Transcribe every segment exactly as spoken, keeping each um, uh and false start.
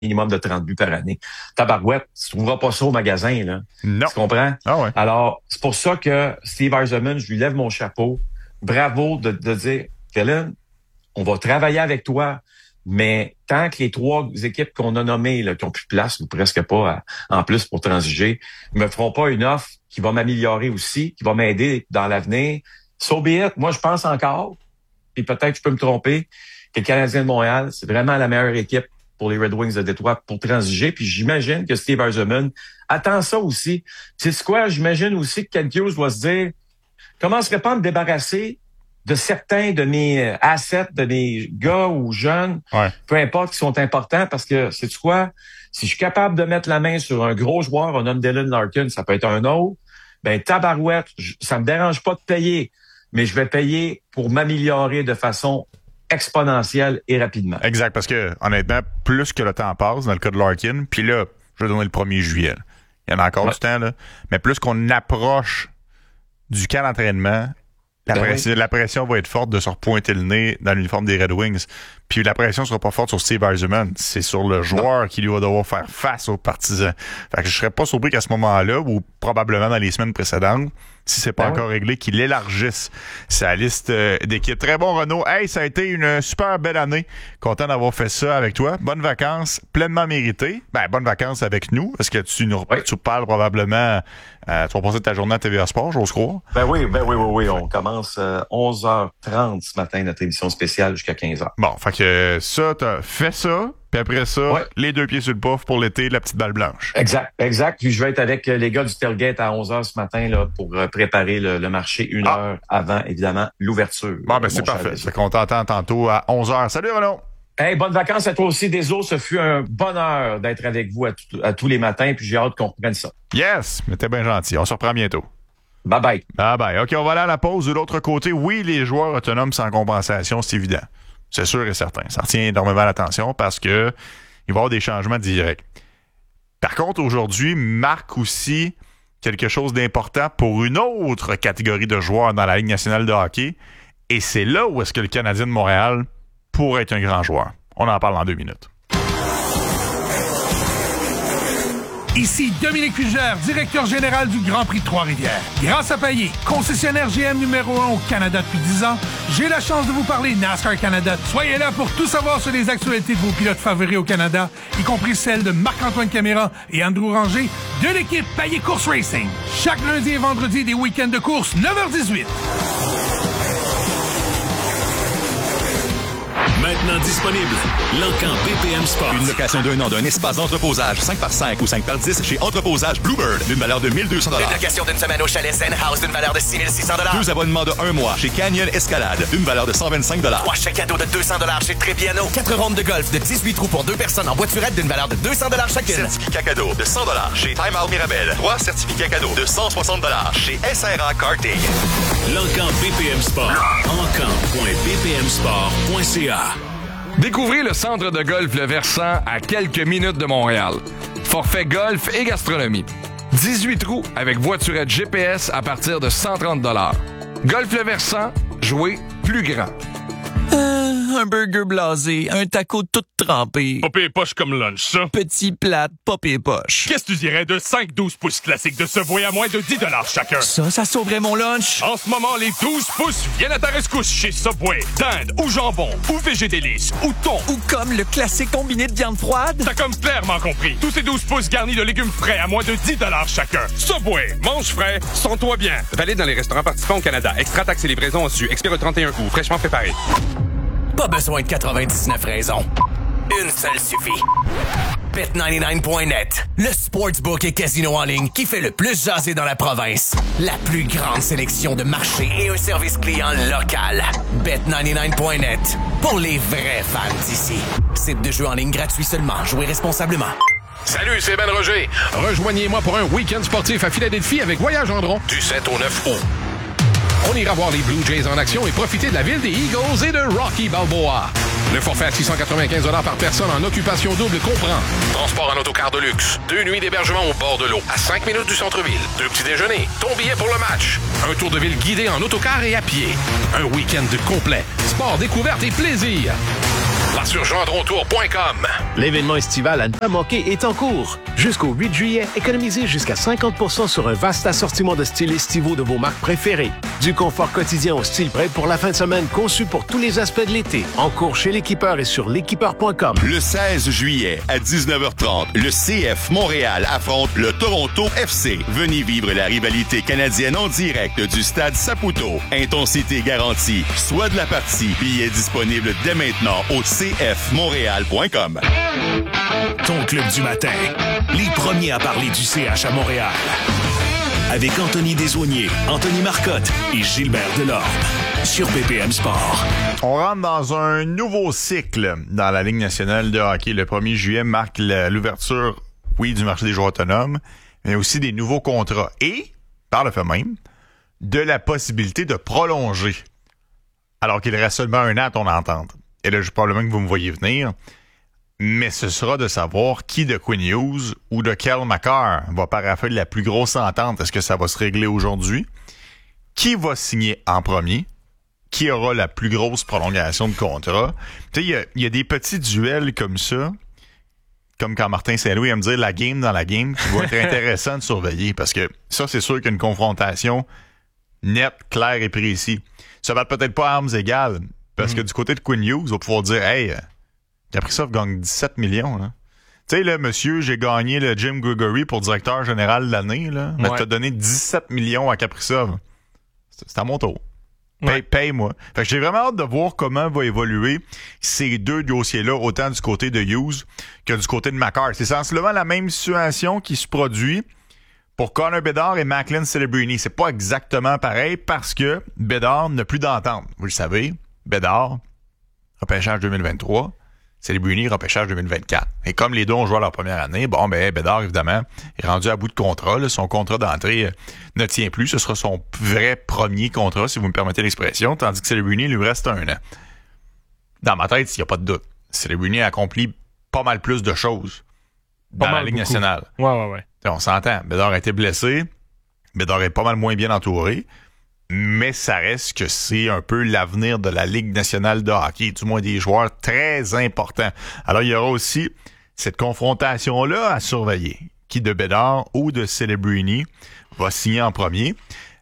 minimum de trente buts par année. Tabarouette, tu trouveras pas ça au magasin, là. Non. Tu comprends? Ah ouais. Alors, c'est pour ça que Steve Yzerman, je lui lève mon chapeau. Bravo de, de dire, Kellen, on va travailler avec toi, mais tant que les trois équipes qu'on a nommées, là, qui ont plus de place ou presque pas à, en plus pour transiger, me feront pas une offre qui va m'améliorer aussi, qui va m'aider dans l'avenir, so be it. Moi, je pense encore, et peut-être je peux me tromper, que le Canadien de Montréal, c'est vraiment la meilleure équipe pour les Red Wings de Détroit pour transiger. Puis j'imagine que Steve Yzerman attend ça aussi. C'est quoi? J'imagine aussi que Ken Hughes doit se dire, comment serait pas à me débarrasser de certains de mes assets, de mes gars ou jeunes, ouais. peu importe, qui sont importants, parce que, sais-tu quoi? Si je suis capable de mettre la main sur un gros joueur, un homme Dylan Larkin, ça peut être un autre, ben tabarouette, ça me dérange pas de payer, mais je vais payer pour m'améliorer de façon exponentielle et rapidement. Exact, parce que, honnêtement, plus que le temps passe, dans le cas de Larkin, puis là, je vais donner le premier juillet. Là. Il y en a encore ouais. du temps, là. Mais plus qu'on approche du camp d'entraînement, La, ben pression, oui. la pression va être forte de se repointer le nez dans l'uniforme des Red Wings. Puis la pression sera pas forte sur Steve Yzerman. C'est sur le joueur non. qui lui va devoir faire face aux partisans. Fait que je serais pas surpris qu'à ce moment-là, ou probablement dans les semaines précédentes, si c'est pas ben encore oui. réglé, qu'il élargisse sa liste euh, d'équipes. Très bon, Renaud. Hey, ça a été une super belle année. Content d'avoir fait ça avec toi. Bonnes vacances, pleinement méritées. Ben, bonnes vacances avec nous, parce que tu nous oui. tu parles probablement... Euh, tu vas passer ta journée à T V A Sport, j'ose croire. Ben oui, ben oui, oui, oui. On commence euh, onze heures trente ce matin, notre émission spéciale, jusqu'à quinze heures. Bon, fait que ça, t'as fait ça, puis après ça, ouais. les deux pieds sur le pouf pour l'été, la petite balle blanche. Exact, exact. Puis je vais être avec les gars du Tailgate à onze heures ce matin là pour préparer le, le marché une ah. heure avant, évidemment, l'ouverture. Bon, ben c'est parfait. C'est qu'on t'entend tantôt à onze heures. Salut, Renaud! Hey, bonnes vacances à toi aussi, Deso. Ce fut un bonheur d'être avec vous à, t- à tous les matins, puis j'ai hâte qu'on reprenne ça. Yes, mais t'es bien gentil. On se reprend bientôt. Bye bye. Bye bye. OK, on va aller à la pause. De l'autre côté, oui, les joueurs autonomes sans compensation, c'est évident. C'est sûr et certain. Ça retient énormément l'attention parce que il va y avoir des changements directs. Par contre, aujourd'hui, marque aussi quelque chose d'important pour une autre catégorie de joueurs dans la Ligue nationale de hockey. Et c'est là où est-ce que le Canadien de Montréal pourrait être un grand joueur. On en parle dans deux minutes. Ici Dominique Fugère, directeur général du Grand Prix de Trois-Rivières. Grâce à Payet, concessionnaire G M numéro un au Canada depuis dix ans, j'ai la chance de vous parler NASCAR Canada. Soyez là pour tout savoir sur les actualités de vos pilotes favoris au Canada, y compris celles de Marc-Antoine Caméra et Andrew Ranger de l'équipe Payet Course Racing. Chaque lundi et vendredi, des week-ends de course, neuf heures dix-huit. Maintenant disponible, L'Encan B P M Sport. Une location d'un an d'un espace d'entreposage cinq par cinq ou cinq par dix chez Entreposage Bluebird d'une valeur de mille deux cents dollars. Une location d'une semaine au chalet Zen House d'une valeur de six mille six cents dollars. Deux abonnements de un mois chez Canyon Escalade d'une valeur de cent vingt-cinq dollars. Trois chèques cadeaux de deux cents dollars chez Trépiano. Quatre rondes de golf de dix-huit trous pour deux personnes en voiturette d'une valeur de deux cents dollars chacune. Certificat cadeau de cent dollars chez Time Out Mirabel. Trois certificats cadeaux de cent soixante dollars chez S R A Karting. L'Encan B P M Sport. encan point b p m sport point c a. Découvrez le centre de golf Le Versant à quelques minutes de Montréal. Forfait golf et gastronomie. dix-huit trous avec voiturette G P S à partir de cent trente dollars. Golf Le Versant, jouez plus grand. Euh, un burger blasé, un taco tout trempé. Pas pire poche comme lunch, ça. Petit plat, pas pire poche. Qu'est-ce que tu dirais de cinq douze pouces classiques de Subway à moins de dix dollars chacun? Ça, ça sauverait mon lunch. En ce moment, les douze pouces viennent à ta rescousse chez Subway. Dinde ou jambon ou végédélice ou thon. Ou comme le classique combiné de viande froide. T'as comme clairement compris. Tous ces douze pouces garnis de légumes frais à moins de dix dollars chacun. Subway, mange frais, sens-toi bien. Valide dans les restaurants participants au Canada. Extra taxes et livraison reçues. Expire le trente et un août. Fraîchement préparé. Pas besoin de quatre-vingt-dix-neuf raisons. Une seule suffit. Bet quatre-vingt-dix-neuf point net, le sportsbook et casino en ligne qui fait le plus jaser dans la province. La plus grande sélection de marchés et un service client local. Bet quatre-vingt-dix-neuf point net, pour les vrais fans d'ici. Site de jeu en ligne gratuit seulement. Jouez responsablement. Salut, c'est Ben Roger. Rejoignez-moi pour un week-end sportif à Philadelphie avec Voyage Gendron du sept au neuf août. On ira voir les Blue Jays en action et profiter de la ville des Eagles et de Rocky Balboa. Le forfait à six cent quatre-vingt-quinze dollars par personne en occupation double comprend transport en autocar de luxe, deux nuits d'hébergement au bord de l'eau, à cinq minutes du centre-ville, deux petits déjeuners, ton billet pour le match, un tour de ville guidé en autocar et à pied, un week-end complet, sport, découverte et plaisir. Place sur gendrontour point com. L'événement estival à ne pas manquer est en cours. Jusqu'au huit juillet, économisez jusqu'à cinquante pour cent sur un vaste assortiment de styles estivaux de vos marques préférées. Du confort quotidien au style prêt pour la fin de semaine conçu pour tous les aspects de l'été. En cours chez l'équipeur et sur l'équipeur point com. Le seize juillet à dix-neuf heures trente, le C F Montréal affronte le Toronto F C. Venez vivre la rivalité canadienne en direct du stade Saputo. Intensité garantie. Soit de la partie. Billets disponibles dès maintenant au c f montréal point com. Ton club du matin. Les premiers à parler du C H à Montréal. Avec Anthony Desaulniers, Anthony Marcotte et Gilbert Delorme. Sur B P M Sport. On rentre dans un nouveau cycle dans la Ligue nationale de hockey. Le premier juillet marque la, l'ouverture, oui, du marché des joueurs autonomes, mais aussi des nouveaux contrats. Et, par le fait même, de la possibilité de prolonger. Alors qu'il reste seulement un an à ton entente. Et là, je probablement que vous me voyez venir. Mais ce sera de savoir qui de Quinn Hughes ou de Cale Makar va paraffer la plus grosse entente. Est-ce que ça va se régler aujourd'hui? Qui va signer en premier? Qui aura la plus grosse prolongation de contrat? Tu sais, il y a, y a des petits duels comme ça, comme quand Martin Saint-Louis va me dire la game dans la game, qui va être intéressant de surveiller. Parce que ça, c'est sûr qu'une confrontation nette, claire et précise. Ça va peut-être pas à armes égales. Parce mm-hmm. que du côté de Quinn Hughes, on va pouvoir dire, hey, Kaprizov gagne dix-sept millions, là. Tu sais, là, monsieur, j'ai gagné le Jim Gregory pour directeur général de l'année, là. Mais ouais. t'as donné dix-sept millions à Kaprizov. C'est, c'est à mon tour. Paye, ouais. Paye-moi. Fait que j'ai vraiment hâte de voir comment va évoluer ces deux dossiers-là, autant du côté de Hughes que du côté de Makar. C'est sensiblement la même situation qui se produit pour Connor Bedard et Macklin Celebrini. C'est pas exactement pareil parce que Bedard n'a plus d'entente. Vous le savez, Bedard, repêchage deux mille vingt-trois. Celebrini, repêchage deux mille vingt-quatre. Et comme les deux ont joué à leur première année, bon, ben, Bedard, évidemment, est rendu à bout de contrat. Là. Son contrat d'entrée euh, ne tient plus. Ce sera son vrai premier contrat, si vous me permettez l'expression, tandis que Celebrini lui reste un an. Dans ma tête, il n'y a pas de doute. Celebrini a accompli pas mal plus de choses dans la Ligue beaucoup. nationale. Ouais, ouais, ouais. T'sais, on s'entend. Bedard a été blessé. Bedard est pas mal moins bien entouré. Mais ça reste que c'est un peu l'avenir de la Ligue nationale de hockey, du moins des joueurs très importants. Alors, il y aura aussi cette confrontation-là à surveiller. Qui de Bedard ou de Celebrini va signer en premier.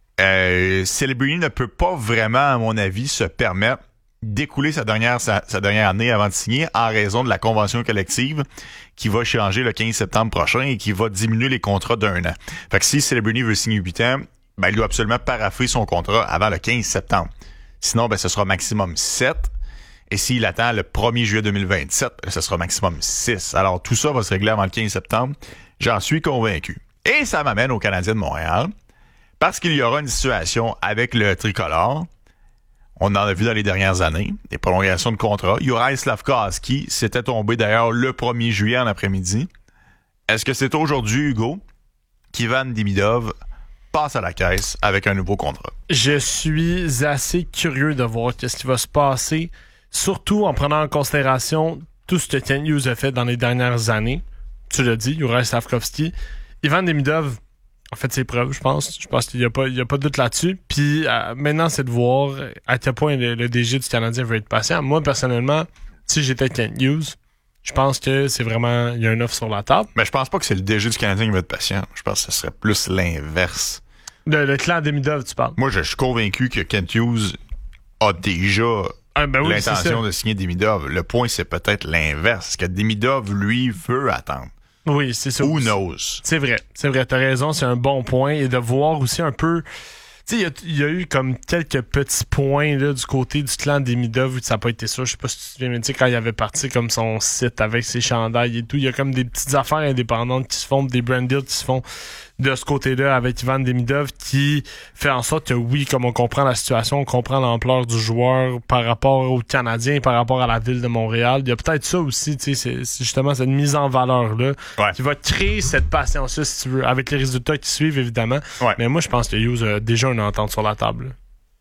Euh, Celebrini ne peut pas vraiment, à mon avis, se permettre d'écouler sa dernière, sa, sa dernière année avant de signer en raison de la convention collective qui va changer le quinze septembre prochain et qui va diminuer les contrats d'un an. Fait que si Celebrini veut signer huit ans, ben, il doit absolument paraffer son contrat avant le quinze septembre. Sinon, ben, ce sera maximum sept. Et s'il attend le premier juillet deux mille vingt-sept, ben, ce sera maximum six. Alors, tout ça va se régler avant le quinze septembre. J'en suis convaincu. Et ça m'amène au Canadien de Montréal. Parce qu'il y aura une situation avec le tricolore. On en a vu dans les dernières années. Des prolongations de contrat. Juraj Slafkovský s'était tombé d'ailleurs le premier juillet en après-midi. Est-ce que c'est aujourd'hui, Hugo, qu'Ivan Demidov passe à la caisse avec un nouveau contrat? Je suis assez curieux de voir ce qui va se passer, surtout en prenant en considération tout ce que Ken Hughes a fait dans les dernières années. Tu l'as dit, Juraj Slafkovský. Ivan Demidov a fait ses preuves, je pense. Je pense qu'il n'y a pas, il y a pas de doute là-dessus. Puis euh, maintenant, c'est de voir à quel point le, le D G du Canadien veut être patient. Moi, personnellement, si j'étais Ken Hughes, je pense que c'est vraiment... Il y a une offre sur la table. Mais je pense pas que c'est le D G du Canadien qui va être patient. Je pense que ce serait plus l'inverse. Le, le clan Demidov, tu parles? Moi, je, je suis convaincu que Kent Hughes a déjà ah, ben oui, l'intention de signer Demidov. Le point, c'est peut-être l'inverse. Parce que Demidov, lui, veut attendre. Oui, c'est ça. Who knows? C'est vrai. C'est vrai. T'as raison. C'est un bon point. Et de voir aussi un peu... Tu sais, il y, y a eu comme quelques petits points là, du côté du clan Demidov où ça n'a pas été ça. Je sais pas si tu te souviens, mais tu sais, quand il avait parti comme son site avec ses chandails et tout, il y a comme des petites affaires indépendantes qui se font, des brand deals qui se font de ce côté-là avec Ivan Demidov qui fait en sorte que oui, comme on comprend la situation, on comprend l'ampleur du joueur par rapport aux Canadiens, par rapport à la ville de Montréal. Il y a peut-être ça aussi, tu sais, c'est, c'est justement cette mise en valeur-là ouais. qui va créer cette patience-là, si tu veux, avec les résultats qui suivent, évidemment. Ouais. Mais moi, je pense que Hughes a déjà une entente sur la table.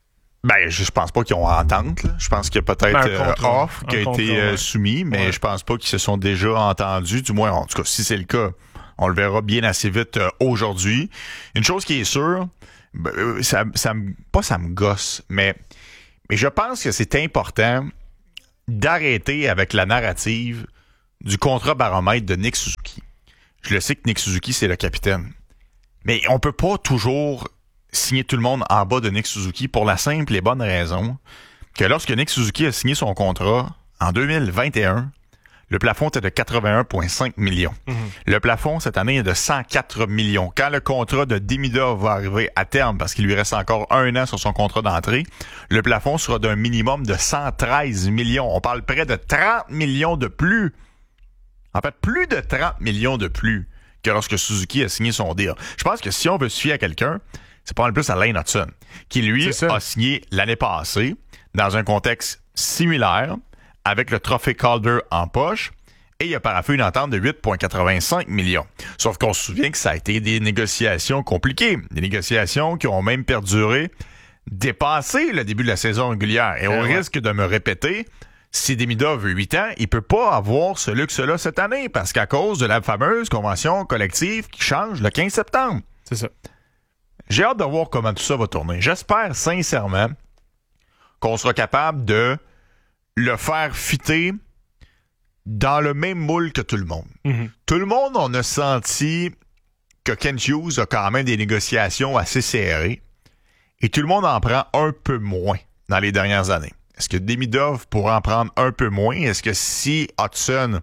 Ben, je pense pas qu'ils ont entente. Là. Je pense qu'il y a peut-être ben, un contrat, euh, offre qui a contrat, été euh, ouais. soumis, mais ouais. je pense pas qu'ils se sont déjà entendus. Du moins, en tout cas, si c'est le cas, on le verra bien assez vite euh, aujourd'hui. Une chose qui est sûre, ben, ça, ça me, pas ça me gosse, mais, mais je pense que c'est important d'arrêter avec la narrative du contrat baromètre de Nick Suzuki. Je le sais que Nick Suzuki, c'est le capitaine. Mais on peut pas toujours signer tout le monde en bas de Nick Suzuki pour la simple et bonne raison que lorsque Nick Suzuki a signé son contrat en deux mille vingt et un, le plafond était de quatre-vingt-un virgule cinq millions. Mm-hmm. Le plafond, cette année, est de cent quatre millions. Quand le contrat de Demidov va arriver à terme, parce qu'il lui reste encore un an sur son contrat d'entrée, le plafond sera d'un minimum de cent treize millions. On parle près de trente millions de plus. En fait, plus de trente millions de plus que lorsque Suzuki a signé son deal. Je pense que si on veut se fier à quelqu'un, c'est pas mal plus à Lane Hudson, qui, lui, a signé l'année passée dans un contexte similaire, avec le trophée Calder en poche, et il a paraphé une entente de huit virgule quatre-vingt-cinq millions. Sauf qu'on se souvient que ça a été des négociations compliquées, des négociations qui ont même perduré, dépassé le début de la saison régulière. Et au ouais. risque de me répéter, si Demidov veut huit ans, il peut pas avoir ce luxe-là cette année, parce qu'à cause de la fameuse convention collective qui change le quinze septembre. C'est ça. J'ai hâte de voir comment tout ça va tourner. J'espère sincèrement qu'on sera capable de le faire fitter dans le même moule que tout le monde. Mm-hmm. Tout le monde, on a senti que Kent Hughes a quand même des négociations assez serrées et tout le monde en prend un peu moins dans les dernières années. Est-ce que Demidov pourra en prendre un peu moins? Est-ce que si Hudson,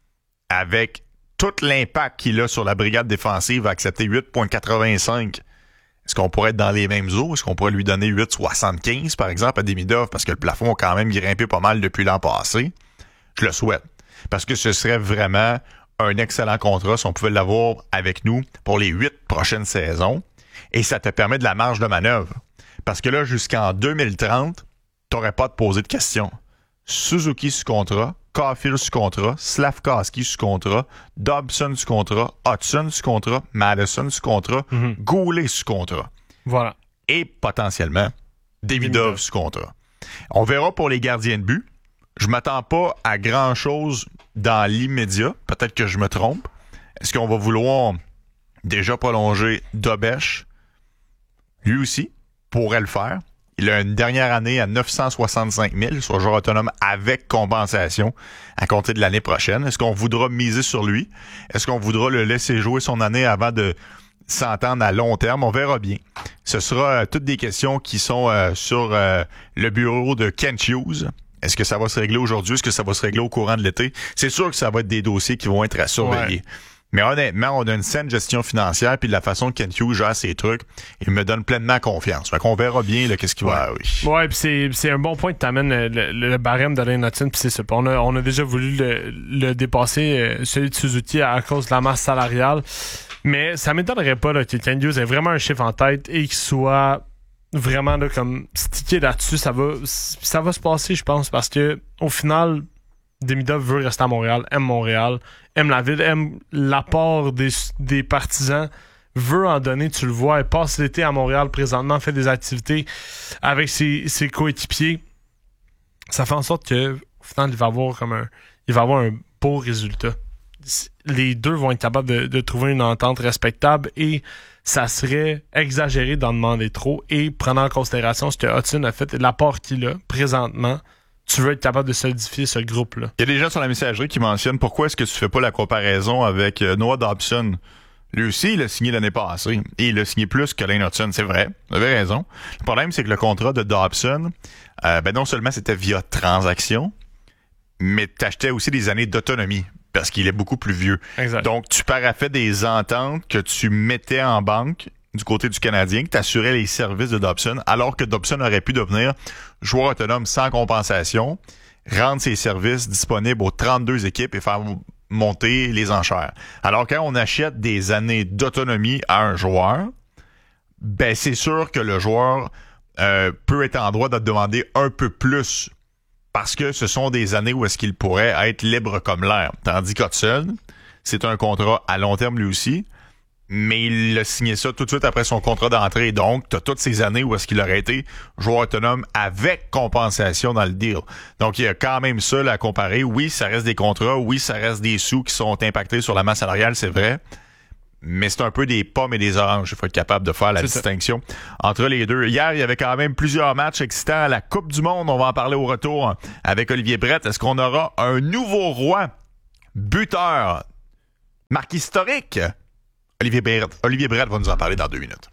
avec tout l'impact qu'il a sur la brigade défensive, va accepter huit virgule quatre-vingt-cinq, est-ce qu'on pourrait être dans les mêmes eaux? Est-ce qu'on pourrait lui donner huit virgule soixante-quinze, par exemple, à Demidov, parce que le plafond a quand même grimpé pas mal depuis l'an passé? Je le souhaite. Parce que ce serait vraiment un excellent contrat si on pouvait l'avoir avec nous pour les huit prochaines saisons. Et ça te permet de la marge de manœuvre. Parce que là, jusqu'en deux mille trente, t'aurais pas à te poser de questions. Suzuki sous contrat, Caulfield sous contrat, Slavkovski sous contrat, Dobson sous contrat, Hudson sous contrat, Madison sous contrat, mm-hmm. Goulet sous contrat. Voilà. Et potentiellement, Demidov sous contrat. On verra pour les gardiens de but. Je m'attends pas à grand-chose dans l'immédiat. Peut-être que je me trompe. Est-ce qu'on va vouloir déjà prolonger Dobesch? Lui aussi pourrait le faire. Il a une dernière année à neuf cent soixante-cinq mille, soit joueur autonome avec compensation à compter de l'année prochaine. Est-ce qu'on voudra miser sur lui? Est-ce qu'on voudra le laisser jouer son année avant de s'entendre à long terme? On verra bien. Ce sera euh, toutes des questions qui sont euh, sur euh, le bureau de Kent Hughes. Est-ce que ça va se régler aujourd'hui? Est-ce que ça va se régler au courant de l'été? C'est sûr que ça va être des dossiers qui vont être à surveiller. Ouais. Mais honnêtement, on a une saine gestion financière, puis de la façon que Kent Hughes gère ses trucs, il me donne pleinement confiance. Fait qu'on verra bien là, qu'est-ce qu'il ouais. va arriver. Ouais, puis c'est, c'est un bon point que t'amènes le, le, le barème de Lane Hudson, puis c'est ça. On a, on a déjà voulu le, le dépasser, euh, celui de Suzuki, à cause de la masse salariale. Mais ça m'étonnerait pas là, que Kent Hughes ait vraiment un chiffre en tête et qu'il soit vraiment là, comme stické là-dessus. Ça va, ça va se passer, je pense, parce que au final, Demidov veut rester à Montréal, aime Montréal, aime la ville, aime l'apport des, des partisans, veut en donner, tu le vois, il passe l'été à Montréal présentement, fait des activités avec ses, ses coéquipiers. Ça fait en sorte que au final, il va avoir comme un, il va avoir un beau résultat. Les deux vont être capables de, de trouver une entente respectable et ça serait exagéré d'en demander trop. Et prenant en considération ce que Hudson a fait et l'apport qu'il a présentement, tu veux être capable de solidifier ce groupe-là. Il y a des gens sur la messagerie qui mentionnent pourquoi est-ce que tu fais pas la comparaison avec euh, Noah Dobson. Lui aussi, il a signé l'année passée. Et il a signé plus que Lane Hudson, c'est vrai. Vous avez raison. Le problème, c'est que le contrat de Dobson, euh, ben non seulement c'était via transaction, mais t'achetais aussi des années d'autonomie. Parce qu'il est beaucoup plus vieux. Exact. Donc, tu paraffais des ententes que tu mettais en banque du côté du Canadien, que t'assurais les services de Dobson, alors que Dobson aurait pu devenir joueur autonome sans compensation, rendre ses services disponibles aux trente-deux équipes et faire monter les enchères. Alors, quand on achète des années d'autonomie à un joueur, ben c'est sûr que le joueur euh, peut être en droit de te demander un peu plus parce que ce sont des années où est-ce qu'il pourrait être libre comme l'air. Tandis qu'Hudson, c'est un contrat à long terme lui aussi, mais il a signé ça tout de suite après son contrat d'entrée. Donc, tu as toutes ces années où est-ce qu'il aurait été joueur autonome avec compensation dans le deal. Donc, il y a quand même ça là, à comparer. Oui, ça reste des contrats. Oui, ça reste des sous qui sont impactés sur la masse salariale, c'est vrai. Mais c'est un peu des pommes et des oranges. Il faut être capable de faire la c'est distinction ça. Entre les deux. Hier, il y avait quand même plusieurs matchs excitants à la Coupe du Monde. On va en parler au retour avec Olivier Brett. Est-ce qu'on aura un nouveau roi buteur, marque historique. Olivier Brett, Olivier Brett va nous en parler dans deux minutes.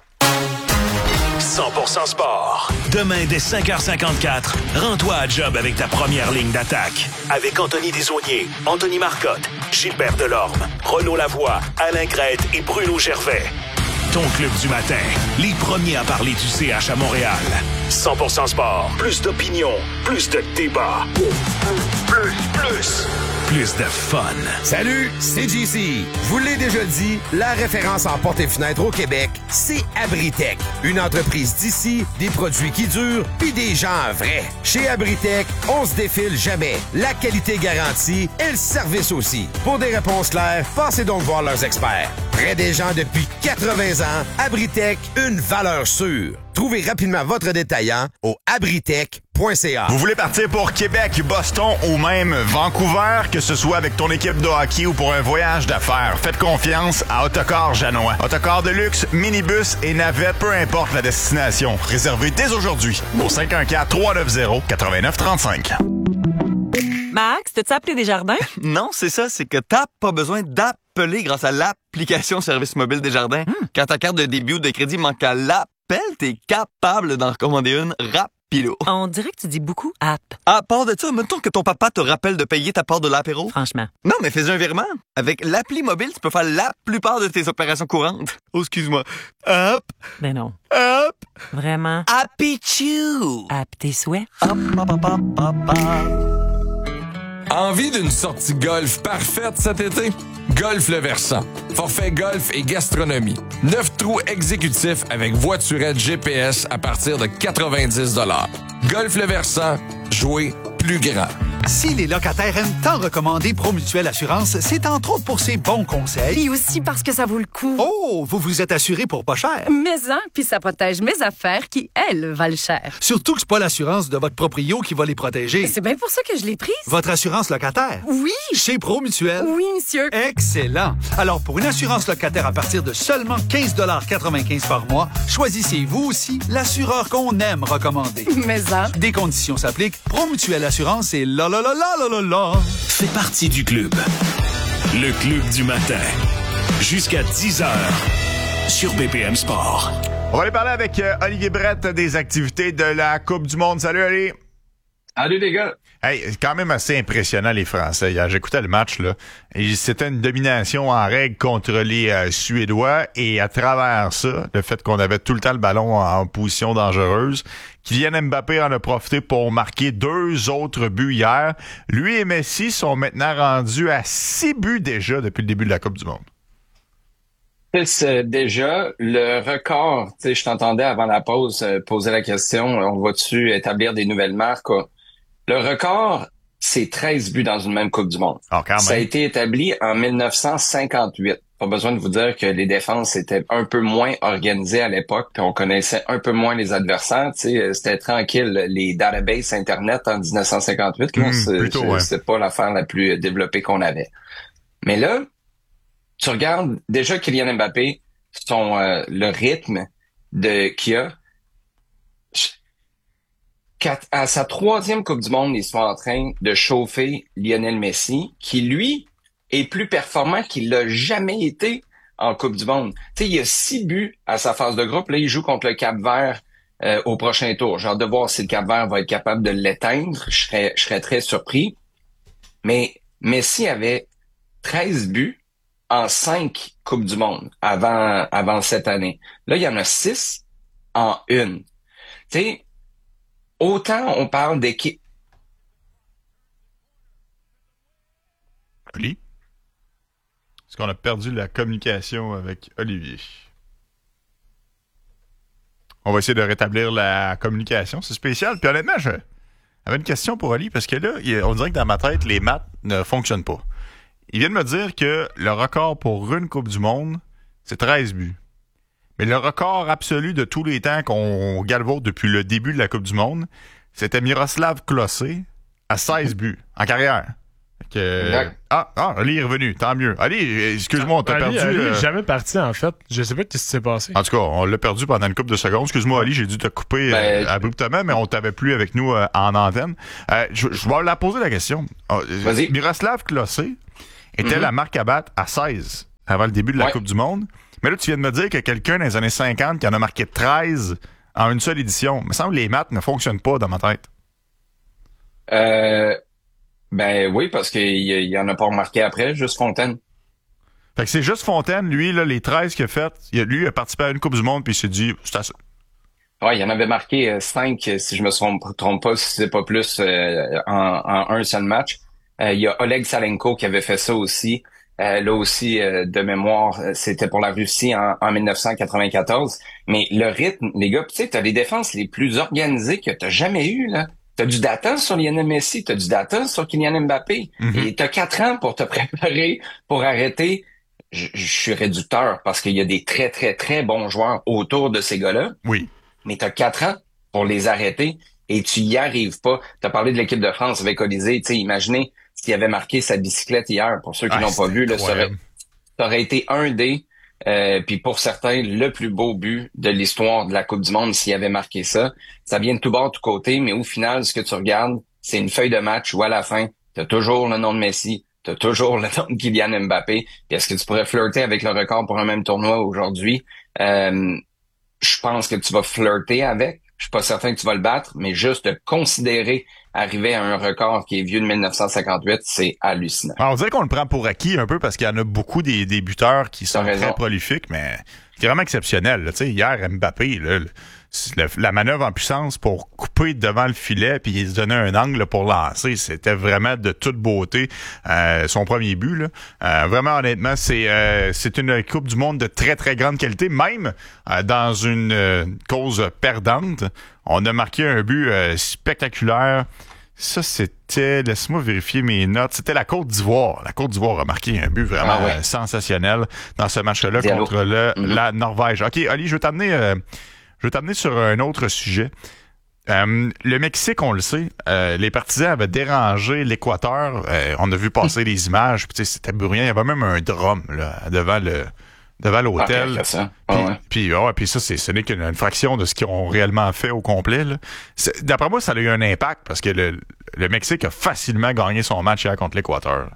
cent pour cent sport. Demain, dès cinq heures cinquante-quatre, rends-toi à job avec ta première ligne d'attaque. Avec Anthony Desaulniers, Anthony Marcotte, Gilbert Delorme, Renaud Lavoie, Alain Crête et Bruno Gervais. Ton club du matin. Les premiers à parler du C H à Montréal. cent pour cent sport. Plus d'opinion. Plus de débat. Plus, plus. Plus de fun. Salut, c'est J C. Je vous l'ai déjà dit, la référence en portes et fenêtres au Québec, c'est Abritech. Une entreprise d'ici, des produits qui durent, puis des gens vrais. Chez Abritech, on se défile jamais. La qualité garantie et le service aussi. Pour des réponses claires, passez donc voir leurs experts. Près des gens depuis quatre-vingts ans, Abritech, une valeur sûre. Trouvez rapidement votre détaillant au abritech point c a. Vous voulez partir pour Québec, Boston ou même Vancouver, que ce soit avec ton équipe de hockey ou pour un voyage d'affaires, faites confiance à Autocar Janois. Autocar de luxe, minibus et navette, peu importe la destination. Réservez dès aujourd'hui au cinq un quatre, trois neuf zéro, neuf neuf trois cinq. Max, t'as-tu appelé Desjardins? Non, c'est ça, c'est que t'as pas besoin d'appeler grâce à l'application Service mobile Desjardins. Hmm. Quand ta carte de débit ou de crédit manque à l'appel, t'es capable d'en recommander une rapido. On dirait que tu dis beaucoup app. À part de ça, mettons que ton papa te rappelle de payer ta part de l'apéro. Franchement. Non, mais fais un virement. Avec l'appli mobile, tu peux faire la plupart de tes opérations courantes. Oh, excuse-moi. Hop. Ben non. Hop. Vraiment. Happy Chew. App tes souhaits. Hop, hop, hop, hop, hop, hop. Envie d'une sortie golf parfaite cet été? Golf Le Versant. Forfait golf et gastronomie. Neuf trous exécutifs avec voiturette G P S à partir de quatre-vingt-dix dollars. Golf Le Versant. Jouer plus grand. Si les locataires aiment tant recommander Promutuelle Assurance, c'est entre autres pour ses bons conseils. Et aussi parce que ça vaut le coup. Oh, vous vous êtes assuré pour pas cher. Mais hein, puis ça protège mes affaires qui, elles, valent cher. Surtout que c'est pas l'assurance de votre proprio qui va les protéger. C'est bien pour ça que je l'ai prise. Votre assurance locataire? Oui. Chez Promutuelle? Oui, monsieur. Excellent. Alors, pour une assurance locataire à partir de seulement quinze dollars quatre-vingt-quinze par mois, choisissez vous aussi l'assureur qu'on aime recommander. Mais hein. Des conditions s'appliquent. Promutuelle Assurance et là, là, là, là, là, là. Fais partie du club. Le club du matin. Jusqu'à dix heures sur B P M Sport. On va aller parler avec euh, Olivier Brett des activités de la Coupe du Monde. Salut, Ali. Salut, les gars. Hey, c'est quand même assez impressionnant, les Français. Hier, j'écoutais le match, là, et c'était une domination en règle contre les euh, Suédois, et à travers ça, le fait qu'on avait tout le temps le ballon en, en position dangereuse, Kylian Mbappé en a profité pour marquer deux autres buts hier. Lui et Messi sont maintenant rendus à six buts déjà depuis le début de la Coupe du Monde. C'est déjà le record. Tu sais, je t'entendais avant la pause euh, poser la question, on va-tu établir des nouvelles marques? Le record, c'est treize buts dans une même Coupe du Monde. Oh, quand même. Ça a été établi en mille neuf cent cinquante-huit. Pas besoin de vous dire que les défenses étaient un peu moins organisées à l'époque, puis on connaissait un peu moins les adversaires. Tu sais, c'était tranquille. Les databases Internet en dix-neuf cent cinquante-huit, mmh, c'est, plutôt, c'est, ouais. c'est pas l'affaire la plus développée qu'on avait. Mais là, tu regardes déjà Kylian Mbappé, son euh, le rythme de qu'il a. À sa troisième Coupe du Monde, ils sont en train de chauffer Lionel Messi, qui, lui, est plus performant qu'il l'a jamais été en Coupe du Monde. Tu sais, il y a six buts à sa phase de groupe. Là, il joue contre le Cap-Vert euh, au prochain tour. J'ai hâte de voir si le Cap-Vert va être capable de l'éteindre. Je serais, je serais très surpris. Mais Messi avait treize buts en cinq Coupes du Monde avant, avant cette année. Là, il y en a six en une. Tu sais, autant on parle d'équipe. Oli? Est-ce qu'on a perdu la communication avec Olivier? On va essayer de rétablir la communication. C'est spécial. Puis honnêtement, je j'avais une question pour Oli, parce que là, on dirait que dans ma tête, les maths ne fonctionnent pas. Il vient de me dire que le record pour une Coupe du Monde, c'est treize buts. Mais le record absolu de tous les temps qu'on galvaude depuis le début de la Coupe du Monde, c'était Miroslav Klose à seize buts en carrière. Que... Ah, ah, Ali est revenu, tant mieux. Ali, excuse-moi, on t'a Ali, perdu. Ali euh... est jamais parti, en fait. Je sais pas ce qui s'est passé. En tout cas, on l'a perdu pendant une couple de secondes. Excuse-moi, Ali, j'ai dû te couper ben, euh, abruptement, mais on t'avait plus avec nous euh, en antenne. Euh, je, je vais la poser la question. Oh, Vas-y. Miroslav Klose était Mm-hmm. la marque à battre à seize avant le début de la Ouais. Coupe du Monde. Mais là, tu viens de me dire que quelqu'un dans les années cinquante qui en a marqué treize en une seule édition. Il me semble que les maths ne fonctionnent pas dans ma tête. Euh, ben oui, parce qu'il y, y en a pas remarqué après, juste Fontaine. Fait que c'est juste Fontaine, lui, là, les treize qu'il a fait, il a, lui, il a participé à une Coupe du Monde, puis il s'est dit, c'est assez. Ouais, il y en avait marqué euh, cinq, si je me trompe, trompe pas, si c'est pas plus, euh, en, en un seul match. Euh, il y a Oleg Salenko qui avait fait ça aussi. Euh, là aussi, euh, de mémoire, c'était pour la Russie en, en dix-neuf cent quatre-vingt-quatorze. Mais le rythme, les gars, tu sais, t'as les défenses les plus organisées que t'as jamais eues, là. T'as du data sur Lionel Messi, t'as du data sur Kylian Mbappé. Mm-hmm. Et t'as quatre ans pour te préparer, pour arrêter. Je, je suis réducteur parce qu'il y a des très, très, très bons joueurs autour de ces gars-là. Oui. Mais t'as quatre ans pour les arrêter et tu y arrives pas. T'as parlé de l'équipe de France avec Colisée. Tu sais, imaginez s'il avait marqué sa bicyclette hier. Pour ceux qui Ah, l'ont pas vu, là, ça aurait, incroyable. ça aurait été un des, euh, puis pour certains, le plus beau but de l'histoire de la Coupe du Monde s'il avait marqué ça. Ça vient de tout bord, de tout côté, mais au final, ce que tu regardes, c'est une feuille de match où à la fin, t'as toujours le nom de Messi, t'as toujours le nom de Kylian Mbappé. Puis est-ce que tu pourrais flirter avec le record pour un même tournoi aujourd'hui? Euh, je pense que tu vas flirter avec. Je suis pas certain que tu vas le battre, mais juste de considérer arriver à un record qui est vieux de dix-neuf cent cinquante-huit, c'est hallucinant. Alors, on dirait qu'on le prend pour acquis un peu parce qu'il y en a beaucoup des, des buteurs qui sont très prolifiques, mais c'est vraiment exceptionnel. Là. Tu sais, hier, Mbappé, là, le, la manœuvre en puissance pour couper devant le filet puis il se donnait un angle là, pour lancer, c'était vraiment de toute beauté. Euh, son premier but, là. Euh, vraiment, honnêtement, c'est euh, c'est une Coupe du Monde de très, très grande qualité. Même euh, dans une euh, cause perdante, on a marqué un but euh, spectaculaire. Ça, c'était, laisse-moi vérifier mes notes, c'était la Côte d'Ivoire. La Côte d'Ivoire a marqué un but vraiment ah ouais. euh, sensationnel dans ce match-là Diallo. contre le, Mm-hmm. la Norvège. OK, Ali, je vais t'amener... Euh, Je vais t'amener sur un autre sujet. Euh, le Mexique, on le sait, euh, les partisans avaient dérangé l'Équateur. Euh, on a vu passer les images. Puis c'était bruyant. Il y avait même un drum là, devant le devant l'hôtel. Ah, ça. Puis, Ah, ouais. puis, ouais, puis ça, c'est, ce n'est qu'une une fraction de ce qu'ils ont réellement fait au complet. Là. C'est, d'après moi, ça a eu un impact parce que le, le Mexique a facilement gagné son match hier contre l'Équateur.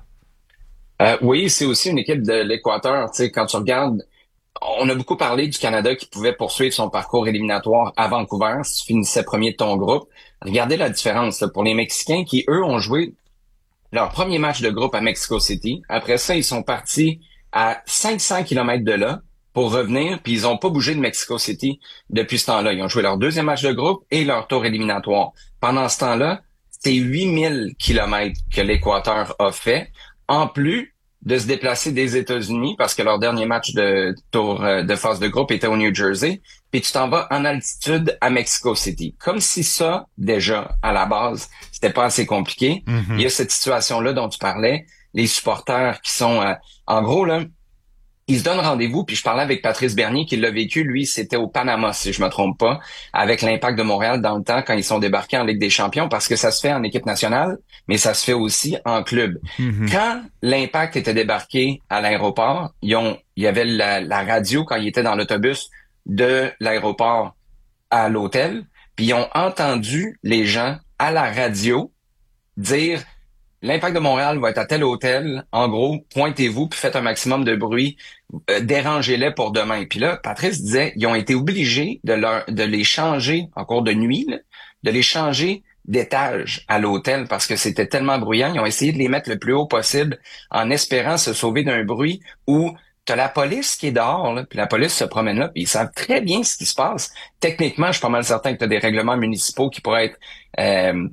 Euh, oui, c'est aussi une équipe de l'Équateur. Tu sais, quand tu regardes, on a beaucoup parlé du Canada qui pouvait poursuivre son parcours éliminatoire à Vancouver si tu finissais premier de ton groupe. Regardez la différence là, pour les Mexicains qui, eux, ont joué leur premier match de groupe à Mexico City. Après ça, ils sont partis à cinq cents kilomètres de là pour revenir, puis ils ont pas bougé de Mexico City depuis ce temps-là. Ils ont joué leur deuxième match de groupe et leur tour éliminatoire. Pendant ce temps-là, c'est huit mille kilomètres que l'Équateur a fait, en plus de se déplacer des États-Unis parce que leur dernier match de tour de phase de groupe était au New Jersey, puis tu t'en vas en altitude à Mexico City. Comme si ça, déjà, à la base, c'était pas assez compliqué. Mm-hmm. Il y a cette situation-là dont tu parlais, les supporters qui sont... Euh, en gros, là, ils se donnent rendez-vous, puis je parlais avec Patrice Bernier qui l'a vécu, lui, c'était au Panama, si je me trompe pas, avec l'Impact de Montréal dans le temps quand ils sont débarqués en Ligue des Champions, parce que ça se fait en équipe nationale, mais ça se fait aussi en club. Mm-hmm. Quand l'Impact était débarqué à l'aéroport, ils ont, il y avait la, la radio quand ils étaient dans l'autobus de l'aéroport à l'hôtel, puis ils ont entendu les gens à la radio dire l'Impact de Montréal va être à tel hôtel. En gros, pointez-vous puis faites un maximum de bruit. Euh, dérangez-les pour demain. Puis là, Patrice disait, ils ont été obligés de leur, de les changer en cours de nuit, là, de les changer d'étage à l'hôtel parce que c'était tellement bruyant. Ils ont essayé de les mettre le plus haut possible en espérant se sauver d'un bruit où t'as la police qui est dehors, là, puis la police se promène là, puis ils savent très bien ce qui se passe. Techniquement, je suis pas mal certain que t'as des règlements municipaux qui pourraient être euh,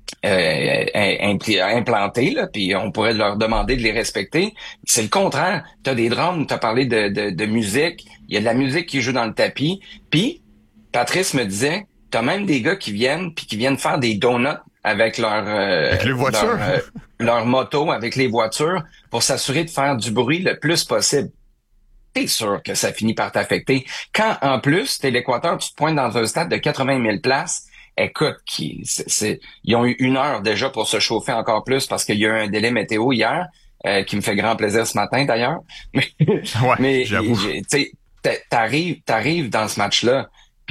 Euh, impl- implantés, là, puis on pourrait leur demander de les respecter. C'est le contraire. Tu as des drums, tu as parlé de, de, de musique, il y a de la musique qui joue dans le tapis. Puis, Patrice me disait, tu as même des gars qui viennent puis qui viennent faire des donuts avec leur, euh, avec les voitures. leur, euh, leur moto, avec les voitures, pour s'assurer de faire du bruit le plus possible. T'es sûr que ça finit par t'affecter. Quand, en plus, t'es l'Équateur, tu te pointes dans un stade de quatre-vingt mille places, écoute, qui, c'est, c'est, ils ont eu une heure déjà pour se chauffer encore plus parce qu'il y a eu un délai météo hier, euh, qui me fait grand plaisir ce matin d'ailleurs. Mais, ouais, mais j'avoue. tu sais, t'arrives, t'arrives dans ce match-là, puis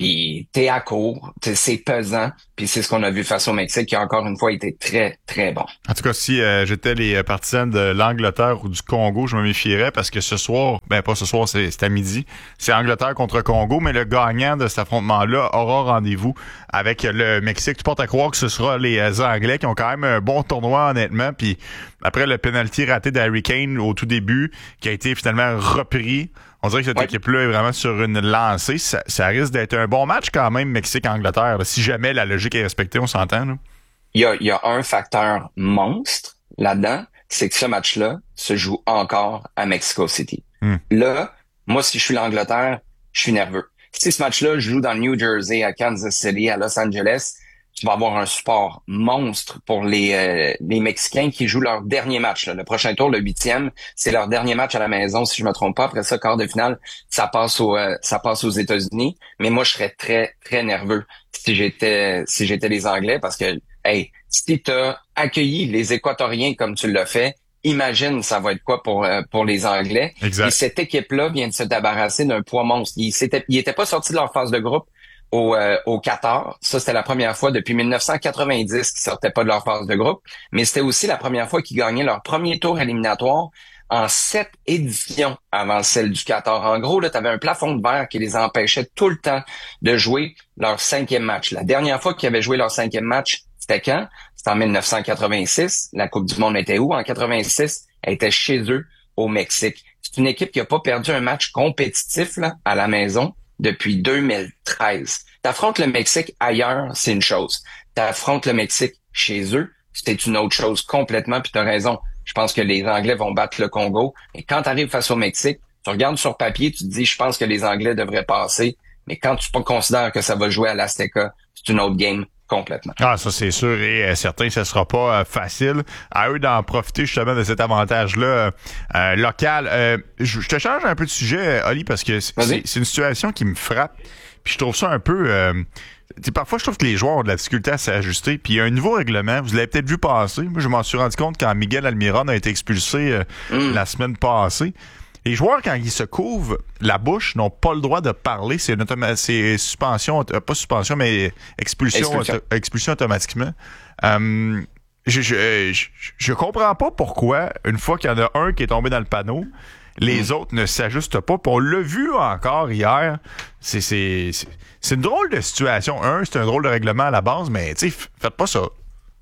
puis t'es à court, t'es, c'est pesant, puis c'est ce qu'on a vu face au Mexique qui a encore une fois été très, très bon. En tout cas, si euh, j'étais les partisans de l'Angleterre ou du Congo, je me méfierais parce que ce soir, ben pas ce soir, c'est, c'est à midi, c'est Angleterre contre Congo, mais le gagnant de cet affrontement-là aura rendez-vous avec le Mexique. Tu portes à croire que ce sera les Anglais qui ont quand même un bon tournoi, honnêtement, puis après le penalty raté d'Harry Kane au tout début, qui a été finalement repris, on dirait que cette ouais. équipe-là est vraiment sur une lancée. Ça, ça risque d'être un bon match quand même, Mexique-Angleterre. Là, si jamais la logique est respectée, on s'entend. Là. Il y a, il y a un facteur monstre là-dedans, c'est que ce match-là se joue encore à Mexico City. Hmm. Là, moi, si je suis l'Angleterre, je suis nerveux. Si ce match-là joue dans le New Jersey, à Kansas City, à Los Angeles, tu vas avoir un support monstre pour les euh, les Mexicains qui jouent leur dernier match. Là. Le prochain tour, le huitième, c'est leur dernier match à la maison, si je me trompe pas. Après ça, quart de finale, ça passe au euh, ça passe aux États-Unis. Mais moi, je serais très très nerveux si j'étais si j'étais les Anglais, parce que hey, si t'as accueilli les Équatoriens comme tu l'as fait, imagine ça va être quoi pour euh, pour les Anglais. Exact. Et cette équipe-là vient de se débarrasser d'un poids monstre. Ils s'étaient ils étaient pas sortis de leur phase de groupe au euh, au Qatar. Ça, c'était la première fois depuis dix-neuf cent quatre-vingt-dix qu'ils sortaient pas de leur phase de groupe, mais c'était aussi la première fois qu'ils gagnaient leur premier tour éliminatoire en sept éditions avant celle du Qatar. En gros, là, tu avais un plafond de verre qui les empêchait tout le temps de jouer leur cinquième match. La dernière fois qu'ils avaient joué leur cinquième match, c'était quand? C'était en dix-neuf cent quatre-vingt-six. La Coupe du Monde était où? En quatre-vingt-six, elle était chez eux, au Mexique. C'est une équipe qui a pas perdu un match compétitif là à la maison depuis deux mille treize. T'affrontes le Mexique ailleurs, c'est une chose. T'affrontes le Mexique chez eux, c'est une autre chose complètement. Puis t'as raison. Je pense que les Anglais vont battre le Congo. Et quand t'arrives face au Mexique, tu regardes sur papier, tu te dis, je pense que les Anglais devraient passer. Mais quand tu considères que ça va jouer à l'Azteca, c'est une autre game complètement. Ah, ça c'est sûr et euh, certain, ça sera pas euh, facile. À eux d'en profiter justement de cet avantage-là euh, local. Euh, je, je te change un peu de sujet, Oli, parce que c'est, c'est, c'est une situation qui me frappe. Puis je trouve ça un peu... Euh, parfois, je trouve que les joueurs ont de la difficulté à s'ajuster. Puis il y a un nouveau règlement, vous l'avez peut-être vu passer. Moi, je m'en suis rendu compte quand Miguel Almiron a été expulsé euh, mm. la semaine passée. Les joueurs, quand ils se couvrent la bouche, n'ont pas le droit de parler. C'est une automa- c'est suspension, pas suspension, mais expulsion, expulsion, auto- expulsion automatiquement. Euh, je, je, je, je comprends pas pourquoi, une fois qu'il y en a un qui est tombé dans le panneau, les mmh. autres ne s'ajustent pas. Puis on l'a vu encore hier. C'est, c'est, c'est, c'est une drôle de situation. Un, c'est un drôle de règlement à la base, mais tu sais, faites pas ça.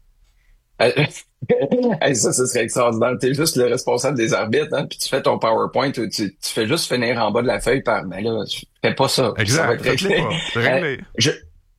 Hey, ça, ce serait extraordinaire. T'es juste le responsable des arbitres, hein, puis tu fais ton PowerPoint, tu, tu fais juste finir en bas de la feuille par, ben là, tu fais pas ça. Exact. Ça va être réglé. réglé. Euh, je,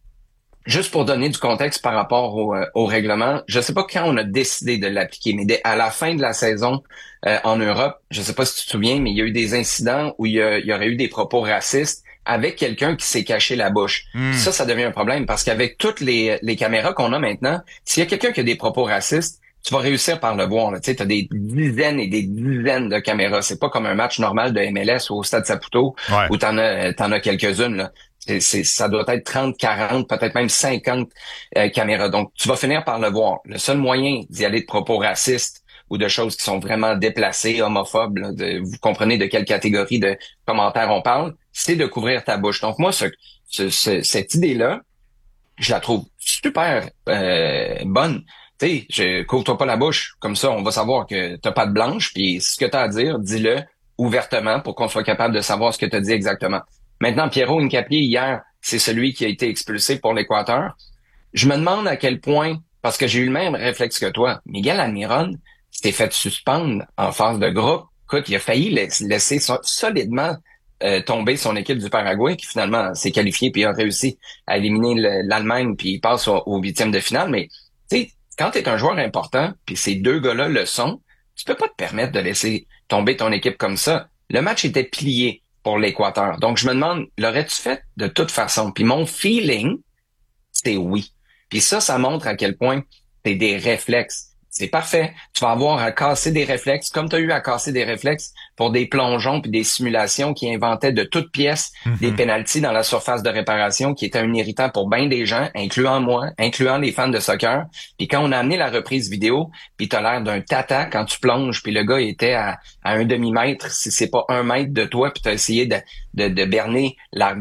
juste pour donner du contexte par rapport au, euh, au règlement, je sais pas quand on a décidé de l'appliquer, mais dès, à la fin de la saison euh, en Europe, je sais pas si tu te souviens, mais il y a eu des incidents où il y, a, il y aurait eu des propos racistes avec quelqu'un qui s'est caché la bouche. Mm. Ça, ça devient un problème parce qu'avec toutes les, les caméras qu'on a maintenant, s'il y a quelqu'un qui a des propos racistes, tu vas réussir par le voir. Tu sais, t'as des dizaines et des dizaines de caméras. C'est pas comme un match normal de M L S ou au Stade Saputo ouais. où t'en as, t'en as quelques-unes. Là. C'est, c'est, ça doit être trente, quarante, peut-être même cinquante euh, caméras. Donc, tu vas finir par le voir. Le seul moyen d'y aller de propos racistes ou de choses qui sont vraiment déplacées, homophobes, là, de, vous comprenez de quelle catégorie de commentaires on parle, c'est de couvrir ta bouche. Donc, moi, ce, ce, ce, cette idée-là, je la trouve super euh, bonne. Tu sais, je couvre-toi pas la bouche. Comme ça, on va savoir que t'as pas de blanche. Puis ce que t'as à dire, dis-le ouvertement pour qu'on soit capable de savoir ce que t'as dit exactement. Maintenant, Pierrot Hincapié, hier, c'est celui qui a été expulsé pour l'Équateur. Je me demande à quel point, parce que j'ai eu le même réflexe que toi, Miguel Almiron s'était fait suspendre en phase de groupe. Écoute, il a failli laisser solidement euh, tomber son équipe du Paraguay, qui finalement s'est qualifié puis a réussi à éliminer le, l'Allemagne, puis il passe au, au huitième de finale. Mais tu sais, quand tu es un joueur important, puis ces deux gars-là le sont, tu peux pas te permettre de laisser tomber ton équipe comme ça. Le match était plié pour l'Équateur. Donc, je me demande, l'aurais-tu fait de toute façon? Puis mon feeling, c'est oui. Puis ça, ça montre à quel point t'es des réflexes. C'est parfait. Tu vas avoir à casser des réflexes, comme tu as eu à casser des réflexes pour des plongeons puis des simulations qui inventaient de toutes pièces mm-hmm. des pénaltys dans la surface de réparation qui était un irritant pour bien des gens, incluant moi, incluant les fans de soccer. Puis quand on a amené la reprise vidéo, puis t'as l'air d'un tata quand tu plonges, puis le gars était à, à un demi-mètre, si c'est pas un mètre de toi, puis t'as essayé de, de, de berner l'arbitre.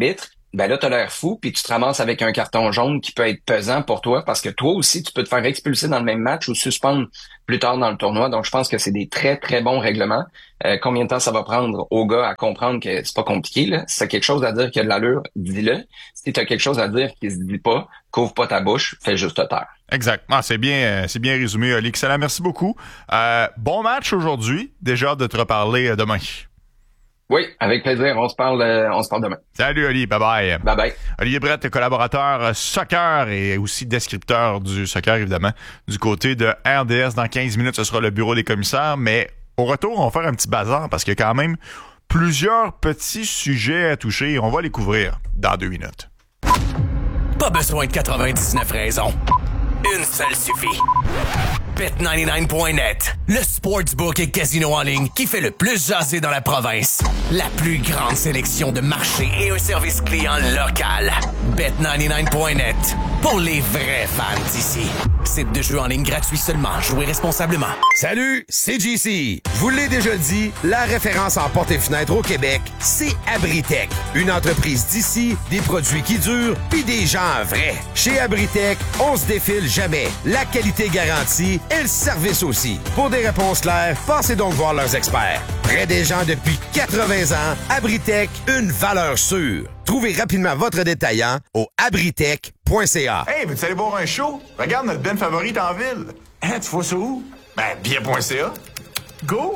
ben là, t'as l'air fou, puis tu te ramasses avec un carton jaune qui peut être pesant pour toi, parce que toi aussi, tu peux te faire expulser dans le même match ou suspendre plus tard dans le tournoi. Donc, je pense que c'est des très, très bons règlements. Euh, combien de temps ça va prendre aux gars à comprendre que c'est pas compliqué, là? Si t'as quelque chose à dire qui a de l'allure, dis-le. Si t'as quelque chose à dire qui se dit pas, couvre pas ta bouche, fais juste taire. Exact. Ah, c'est bien, euh, c'est bien résumé, Oli. Excellent. Merci beaucoup. Euh, bon match aujourd'hui. Déjà hâte de te reparler demain. Oui, avec plaisir. On se parle, euh, on se parle demain. Salut, Oli. Bye-bye. Bye-bye. Olivier Brett, collaborateur soccer et aussi descripteur du soccer, évidemment, du côté de R D S. Dans quinze minutes, ce sera le bureau des commissaires. Mais au retour, on va faire un petit bazar parce qu'il y a quand même plusieurs petits sujets à toucher. On va les couvrir dans deux minutes. Pas besoin de quatre-vingt-dix-neuf raisons. Une seule suffit. Bet quatre-vingt-dix-neuf point net, le sportsbook et casino en ligne qui fait le plus jaser dans la province. La plus grande sélection de marchés et un service client local. Bet quatre-vingt-dix-neuf point net, pour les vrais fans d'ici. Site de jeu en ligne gratuit seulement. Jouez responsablement. Salut, c'est J C. Je vous l'ai déjà dit, la référence en portes et fenêtres au Québec, c'est Abritech. Une entreprise d'ici, des produits qui durent, puis des gens vrais. Chez Abritech, on se défile jamais. La qualité garantie et le service aussi. Pour des réponses claires, passez donc voir leurs experts. Près des gens depuis quatre-vingts ans, Abritech, une valeur sûre. Trouvez rapidement votre détaillant au abritech point c a. Hey, veux-tu aller boire un show? Regarde notre ben favorite en ville. Hein, tu vois ça où? Ben, billet point c a. Go!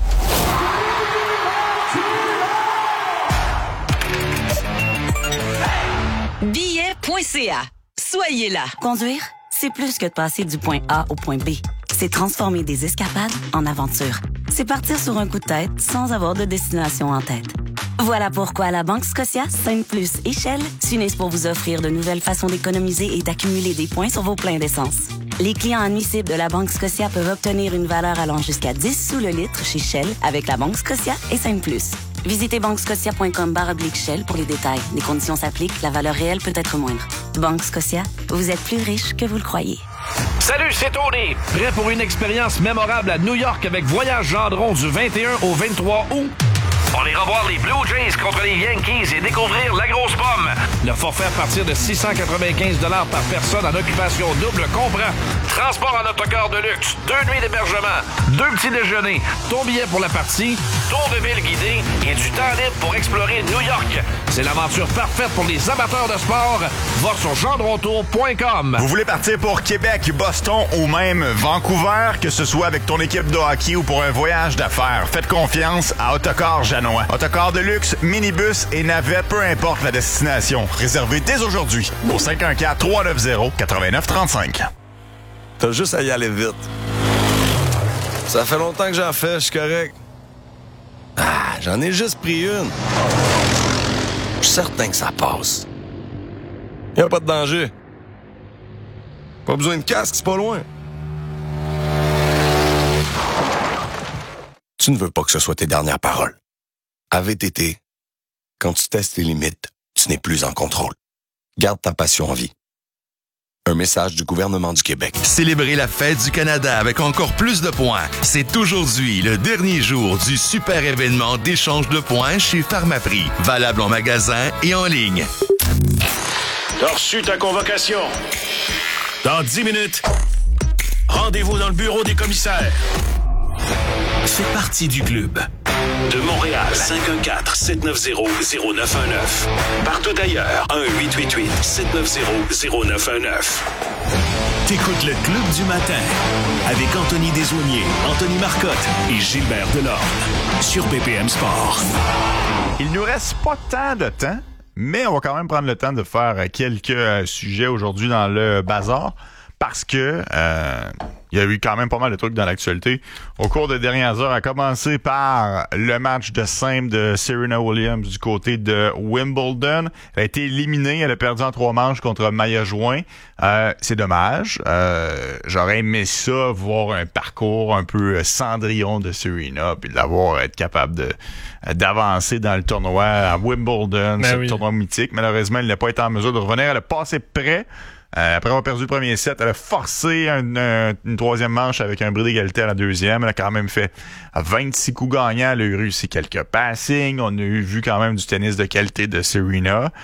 billet point c a. Soyez là. Conduire, c'est plus que de passer du point A au point B. C'est transformer des escapades en aventures. C'est partir sur un coup de tête sans avoir de destination en tête. Voilà pourquoi la Banque Scotia, Sainte Plus et Shell s'unissent pour vous offrir de nouvelles façons d'économiser et d'accumuler des points sur vos pleins d'essence. Les clients admissibles de la Banque Scotia peuvent obtenir une valeur allant jusqu'à dix sous le litre chez Shell avec la Banque Scotia et Sainte Plus. Visitez banque scotia point com barre oblique Shell pour les détails. Les conditions s'appliquent, la valeur réelle peut être moindre. Banque Scotia, vous êtes plus riche que vous le croyez. Salut, c'est Tony! Prêt pour une expérience mémorable à New York avec Voyage Gendron du vingt et un au vingt-trois août? On ira voir les Blue Jays contre les Yankees et découvrir la grosse pomme. Le forfait à partir de six cent quatre-vingt-quinze dollars par personne en occupation double comprend transport en autocar de luxe, deux nuits d'hébergement, deux petits déjeuners, ton billet pour la partie, tour de ville guidé et du temps libre pour explorer New York. C'est l'aventure parfaite pour les amateurs de sport. Va sur gendrontour point com. Vous voulez partir pour Québec, Boston ou même Vancouver, que ce soit avec ton équipe de hockey ou pour un voyage d'affaires, faites confiance à Autocar Janois. Autocar de luxe, minibus et navette, peu importe la destination. Réservez dès aujourd'hui au cinq un quatre, trois neuf zéro, neuf neuf trois cinq. T'as juste à y aller vite. Ça fait longtemps que j'en fais, je suis correct. Ah, j'en ai juste pris une. Je suis certain que ça passe. Y'a pas de danger. Pas besoin de casque, c'est pas loin. Tu ne veux pas que ce soit tes dernières paroles. À V T T, quand tu testes tes limites, tu n'es plus en contrôle. Garde ta passion en vie. Un message du gouvernement du Québec. Célébrez la fête du Canada avec encore plus de points. C'est aujourd'hui le dernier jour du super événement d'échange de points chez Pharmaprix. Valable en magasin et en ligne. T'as reçu ta convocation. Dans dix minutes, rendez-vous dans le bureau des commissaires. Fais partie du club. De Montréal, cinq un quatre, sept neuf zéro, zéro neuf un neuf. Partout ailleurs, un huit huit huit, sept neuf zéro, zéro neuf un neuf. T'écoutes le Club du matin avec Anthony Desaulniers, Anthony Marcotte et Gilbert Delorme sur B P M Sport. Il nous reste pas tant de temps, mais on va quand même prendre le temps de faire quelques euh, sujets aujourd'hui dans le bazar parce que euh, il y a eu quand même pas mal de trucs dans l'actualité au cours des dernières heures, à commencer par le match de simple de Serena Williams du côté de Wimbledon. Elle a été éliminée, elle a perdu en trois manches contre Maya Jouin. Euh, c'est dommage. Euh, j'aurais aimé ça, voir un parcours un peu Cendrillon de Serena, puis d'avoir être capable de d'avancer dans le tournoi à Wimbledon, ben ce oui. tournoi mythique. Malheureusement, elle n'a pas été en mesure de revenir. Elle a passé près. Euh, après avoir perdu le premier set, elle a forcé un, un, une troisième manche avec un bris d'égalité à la deuxième. Elle a quand même fait vingt-six coups gagnants. Elle a eu réussi quelques passings. On a eu vu quand même du tennis de qualité de Serena.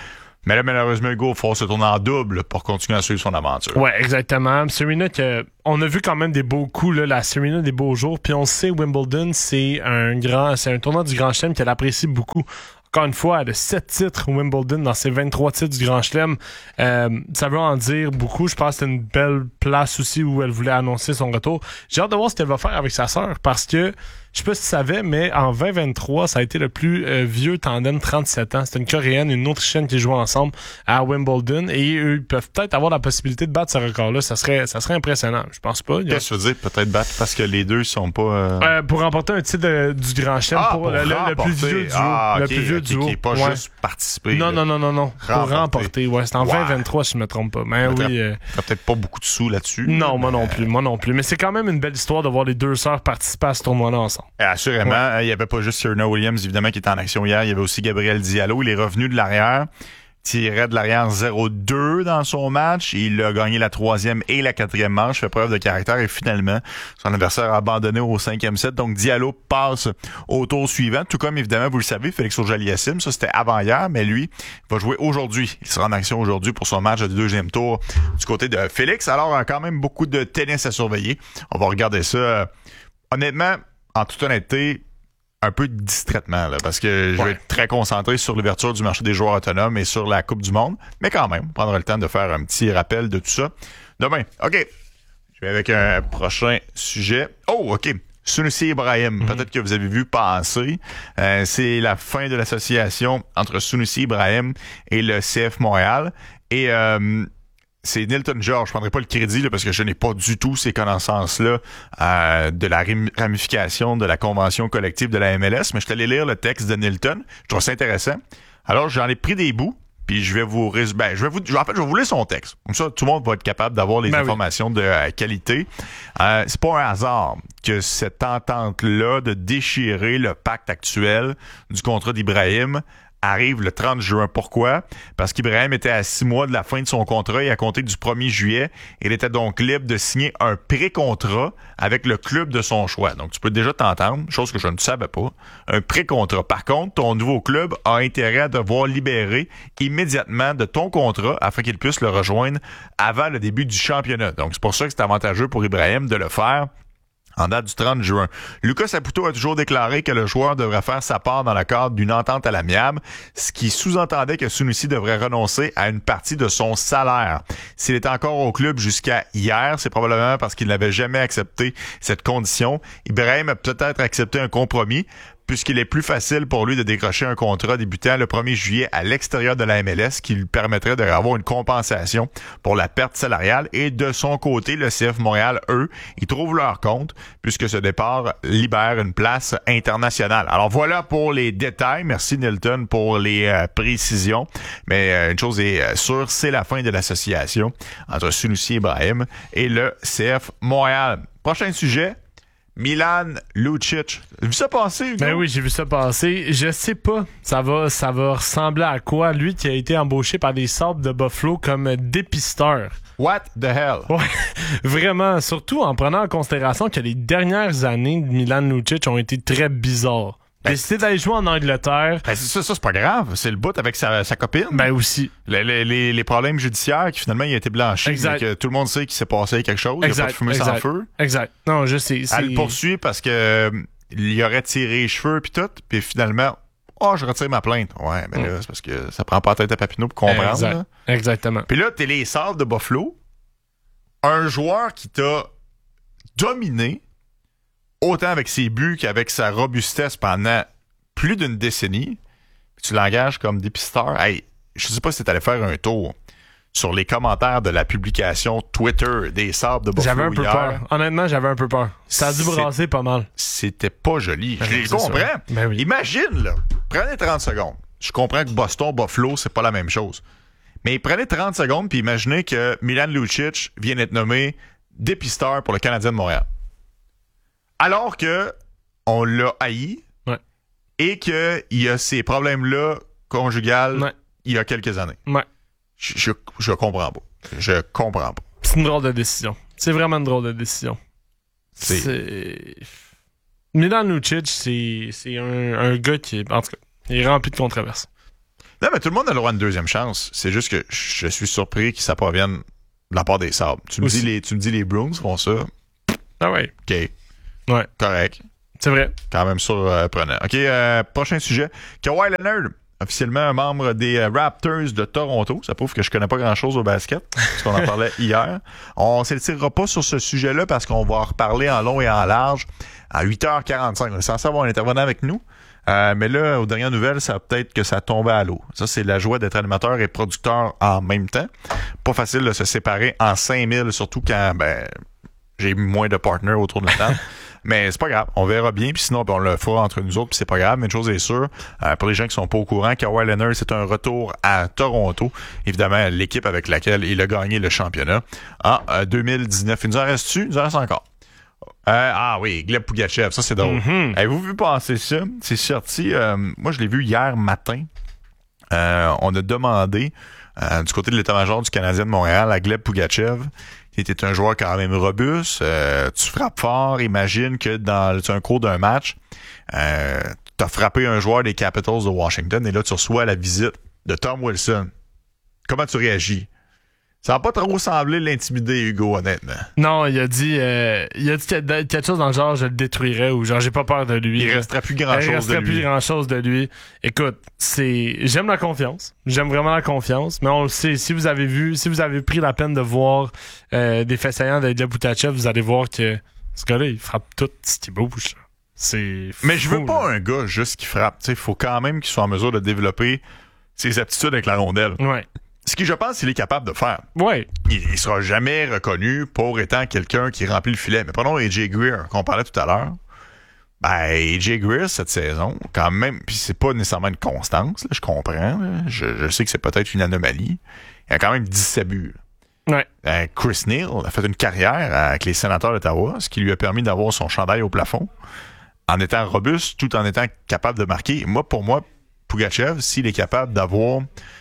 Mais là, malheureusement, Hugo, il faut se tourner en double pour continuer à suivre son aventure. Ouais, exactement. Serena, que, on a vu quand même des beaux coups, là, la Serena des beaux jours. Puis on sait, Wimbledon, c'est un grand, c'est un tournoi du Grand Chelem qu'elle apprécie beaucoup. Encore une fois, elle a sept titres Wimbledon dans ses vingt-trois titres du Grand Chelem. Euh, ça veut en dire beaucoup. Je pense que c'est une belle place aussi où elle voulait annoncer son retour. J'ai hâte de voir ce qu'elle va faire avec sa sœur parce que, je sais pas si tu savais, mais en vingt vingt-trois, ça a été le plus euh, vieux tandem, trente-sept ans. C'était une Coréenne et une Autrichienne qui jouaient ensemble à Wimbledon et eux, ils peuvent peut-être avoir la possibilité de battre ce record-là. Ça serait, ça serait impressionnant. Je pense pas. Qu'est-ce que tu veux dire? Peut-être battre parce que les deux sont pas... Euh... Euh, pour remporter un titre de, du Grand Chelem ah, pour, pour le, le plus vieux duo. Ah, le okay, plus vieux okay, duo. Qui est pas ouais. juste participer. Non, là. non, non, non, non. Remporter. Pour remporter. Ouais, c'est en wow. vingt vingt-trois, si je me trompe pas. Mais il oui. Euh... Il y a peut-être pas beaucoup de sous là-dessus. Non, mais... moi non plus. Moi non plus. Mais c'est quand même une belle histoire de voir les deux sœurs participer à ce tournoi-là ensemble. Et assurément. Ouais. Il n'y avait pas juste Serena Williams, évidemment, qui était en action hier. Il y avait aussi Gabriel Diallo. Il est revenu de l'arrière. Tirait de l'arrière zéro deux dans son match. Il a gagné la troisième et la quatrième manche. Fait preuve de caractère et finalement, son adversaire a abandonné au cinquième set. Donc, Diallo passe au tour suivant. Tout comme, évidemment, vous le savez, Félix Auger-Aliassime. Ça, c'était avant hier, mais lui va jouer aujourd'hui. Il sera en action aujourd'hui pour son match de deuxième tour du côté de Félix. Alors, il y a quand même beaucoup de tennis à surveiller. On va regarder ça. Honnêtement, en toute honnêteté, un peu distraitement, là, parce que je vais ouais. être très concentré sur l'ouverture du marché des joueurs autonomes et sur la Coupe du Monde. Mais quand même, on prendra le temps de faire un petit rappel de tout ça demain. OK. Je vais avec un prochain sujet. Oh, OK. Sunusi Ibrahim. Mm-hmm. Peut-être que vous avez vu passer. Euh, c'est la fin de l'association entre Sunusi Ibrahim et le C F Montréal. Et... Euh, c'est Nilton George. Je prendrai pas le crédit là, parce que je n'ai pas du tout ces connaissances-là euh, de la ramification de la convention collective de la M L S, mais je suis allé lire le texte de Nilton. Je trouve ça intéressant. Alors, j'en ai pris des bouts, puis je vais vous résumer. Ben, je vais vous, en fait, je vais vous lire son texte. Comme ça, tout le monde va être capable d'avoir les ben informations oui. de euh, qualité. Euh, c'est pas un hasard que cette entente-là de déchirer le pacte actuel du contrat d'Ibrahim arrive le trente juin. Pourquoi? Parce qu'Ibrahim était à six mois de la fin de son contrat et à compter du premier juillet, il était donc libre de signer un pré-contrat avec le club de son choix. Donc, tu peux déjà t'entendre, chose que je ne savais pas, un pré-contrat. Par contre, ton nouveau club a intérêt à devoir libérer immédiatement de ton contrat afin qu'il puisse le rejoindre avant le début du championnat. Donc, c'est pour ça que c'est avantageux pour Ibrahim de le faire en date du trente juin. Lucas Saputo a toujours déclaré que le joueur devrait faire sa part dans le cadre d'une entente à l'amiable, ce qui sous-entendait que Sunusi devrait renoncer à une partie de son salaire. S'il était encore au club jusqu'à hier, c'est probablement parce qu'il n'avait jamais accepté cette condition. Ibrahim a peut-être accepté un compromis, puisqu'il est plus facile pour lui de décrocher un contrat débutant le premier juillet à l'extérieur de la M L S qui lui permettrait d'avoir une compensation pour la perte salariale. Et de son côté, le C F Montréal, eux, ils trouvent leur compte puisque ce départ libère une place internationale. Alors voilà pour les détails. Merci Nilton pour les euh, précisions. Mais euh, une chose est sûre, c'est la fin de l'association entre Sunusi Ibrahim et le C F Montréal. Prochain sujet. Milan Lucic. T'as vu ça passer, Hugo? Ben oui, j'ai vu ça passer. Je sais pas, ça va, ça va ressembler à quoi? Lui qui a été embauché par les Sabres de Buffalo comme dépisteur. What the hell? Ouais, vraiment. Surtout en prenant en considération que les dernières années de Milan Lucic ont été très bizarres. Ben, décidé d'aller jouer en Angleterre. Ben c'est ça, ça c'est pas grave. C'est le bout avec sa, sa copine. Ben aussi. Les, les, les problèmes judiciaires qui finalement il a été blanchi. Exact. Que tout le monde sait qu'il s'est passé quelque chose. Exact. Il n'y a pas de fumée exact. sans feu. Exact. Non, je sais. C'est... Elle le poursuit parce que euh, il aurait tiré les cheveux puis tout. Puis finalement, oh, je retire ma plainte. Ouais, ben mm. là, c'est parce que ça prend pas la tête à Papineau pour comprendre. Exact. Là. Exactement. Puis là, t'es les Sabres de Buffalo. Un joueur qui t'a dominé autant avec ses buts qu'avec sa robustesse pendant plus d'une décennie, tu l'engages comme dépisteur. Hey, je sais pas si tu allais faire un tour sur les commentaires de la publication Twitter des Sabres de Buffalo. J'avais un peu hier. peur. Honnêtement, j'avais un peu peur. Ça a dû brasser pas mal. C'était pas joli. Ben, je les comprends. Ben oui. Imagine, là. Prenez trente secondes. Je comprends que Boston, Buffalo, c'est pas la même chose. Mais prenez trente secondes puis imaginez que Milan Lucic vient d'être nommé dépisteur pour le Canadien de Montréal. Alors que on l'a haï. Et qu'il y a ces problèmes-là conjugales ouais. il y a quelques années. Ouais. Je, je, je comprends pas. Je comprends pas. C'est une drôle de décision. C'est vraiment une drôle de décision. C'est... c'est... Milan Lucic, c'est, c'est un, un gars qui est... En tout cas, il est rempli de controverses. Non, mais tout le monde a le droit à une deuxième chance. C'est juste que je suis surpris que ça provienne de la part des Sabres. Tu me dis les, tu me dis les Bruins font ça. Ah ouais. OK. Ouais. Correct. C'est vrai. Quand même surprenant. OK, euh, prochain sujet. Kawhi Leonard, officiellement un membre des Raptors de Toronto. Ça prouve que je connais pas grand-chose au basket, parce qu'on en parlait hier. On ne s'étirera pas sur ce sujet-là parce qu'on va en reparler en long et en large à huit heures quarante-cinq. On est censé avoir un intervenant avec nous. Euh, mais là, aux dernières nouvelles, ça peut-être que ça tombait à l'eau. Ça, c'est la joie d'être animateur et producteur en même temps. Pas facile de se séparer en cinq mille, surtout quand ben j'ai moins de partners autour de la table. Mais c'est pas grave, on verra bien, puis sinon ben, on le fera entre nous autres, puis c'est pas grave. Mais une chose est sûre, euh, pour les gens qui sont pas au courant, Kawhi Leonard, c'est un retour à Toronto. Évidemment, l'équipe avec laquelle il a gagné le championnat en euh, deux mille dix-neuf. Il nous en reste-tu? Il nous en reste encore. Euh, ah oui, Gleb Pougachev, ça c'est drôle. Mm-hmm. Avez-vous vu passer ça? C'est sorti, euh, moi je l'ai vu hier matin. Euh, on a demandé euh, du côté de l'état-major du Canadien de Montréal à Gleb Pougachev. Il était un joueur quand même robuste, euh, tu frappes fort, imagine que dans un cours d'un match, euh, tu as frappé un joueur des Capitals de Washington et là tu reçois la visite de Tom Wilson. Comment tu réagis? Ça va pas trop sembler l'intimider, Hugo, honnêtement. Non, il a dit euh, il a dit quelque chose dans le genre je le détruirais ou genre j'ai pas peur de lui. Il resterait plus grand chose de lui. Il resterait plus grand chose de lui. Écoute, c'est j'aime la confiance. J'aime vraiment la confiance, mais on le sait, si vous avez vu, si vous avez pris la peine de voir euh, des faits saillants de Gleb Pougachev, vous allez voir que ce gars-là, il frappe tout ce qui bouge. C'est fou, mais je veux pas là. un gars juste qui frappe. Il faut quand même qu'il soit en mesure de développer ses aptitudes avec la rondelle. Ouais. Ce qui, je pense, il est capable de faire. Ouais. Il, il sera jamais reconnu pour étant quelqu'un qui remplit le filet. Mais prenons A J Greer, qu'on parlait tout à l'heure. Ben, A J Greer, cette saison, quand même, puis c'est pas nécessairement une constance, là, je comprends. Là. Je, je sais que c'est peut-être une anomalie. Il a quand même dix-sept buts. Ouais. Euh, Chris Neal a fait une carrière avec les Sénateurs d'Ottawa, ce qui lui a permis d'avoir son chandail au plafond, en étant robuste, tout en étant capable de marquer. Moi, pour moi, Pougachev, s'il est capable d'avoir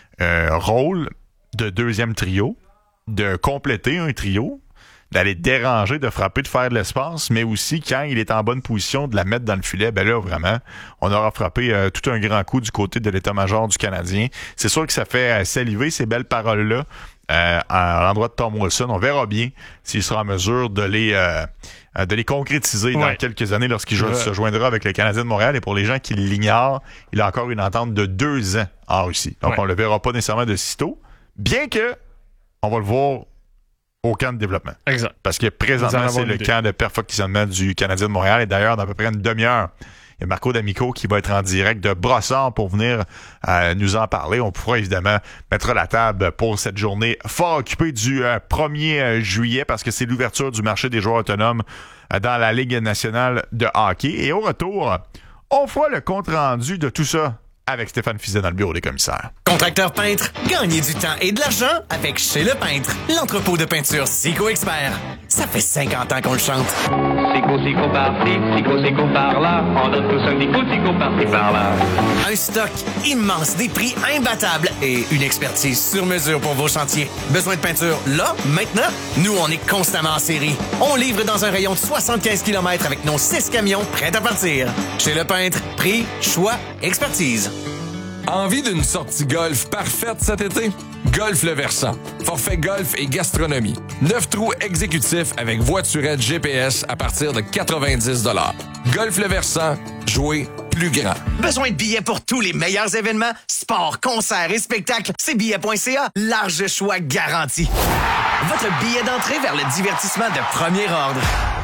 un rôle de deuxième trio, de compléter un trio, d'aller déranger, de frapper, de faire de l'espace, mais aussi quand il est en bonne position, de la mettre dans le filet, ben là, vraiment, on aura frappé euh, tout un grand coup du côté de l'état-major du Canadien. C'est sûr que ça fait euh, saliver ces belles paroles-là euh, à l'endroit de Tom Wilson. On verra bien s'il sera en mesure de les euh, de les concrétiser ouais. dans quelques années lorsqu'il ouais. se joindra avec le Canadien de Montréal. Et pour les gens qui l'ignorent, il a encore une entente de deux ans en Russie. Donc, ouais. on le verra pas nécessairement de sitôt, bien que on va le voir au camp de développement. Exact. Parce que présentement, c'est le camp de perfectionnement du Canadien de Montréal. Et d'ailleurs, dans à peu près une demi-heure, il y a Marco D'Amico qui va être en direct de Brossard pour venir euh, nous en parler. On pourra évidemment mettre la table pour cette journée fort occupée du euh, premier juillet parce que c'est l'ouverture du marché des joueurs autonomes euh, dans la Ligue nationale de hockey. Et au retour, on fera le compte-rendu de tout ça avec Stéphane Fiset dans le bureau des commissaires. Contracteur peintre, gagnez du temps et de l'argent avec Chez Le Peintre, l'entrepôt de peinture Sico Expert. Ça fait cinquante ans qu'on le chante. Sico, Sico par-ci, Sico, Sico par-là. On donne tous un Sico, Sico par-ci, par-là. Un stock immense, des prix imbattables et une expertise sur mesure pour vos chantiers. Besoin de peinture là, maintenant? Nous, on est constamment en série. On livre dans un rayon de soixante-quinze kilomètres avec nos six camions prêts à partir. Chez Le Peintre, prix, choix, expertise. Envie d'une sortie golf parfaite cet été? Golf Le Versant. Forfait golf et gastronomie. Neuf trous exécutifs avec voiturette G P S à partir de quatre-vingt-dix dollars. Golf Le Versant. Jouer plus grand. Besoin de billets pour tous les meilleurs événements? Sport, concerts et spectacles? C'est billets point c a. Large choix garanti. Votre billet d'entrée vers le divertissement de premier ordre.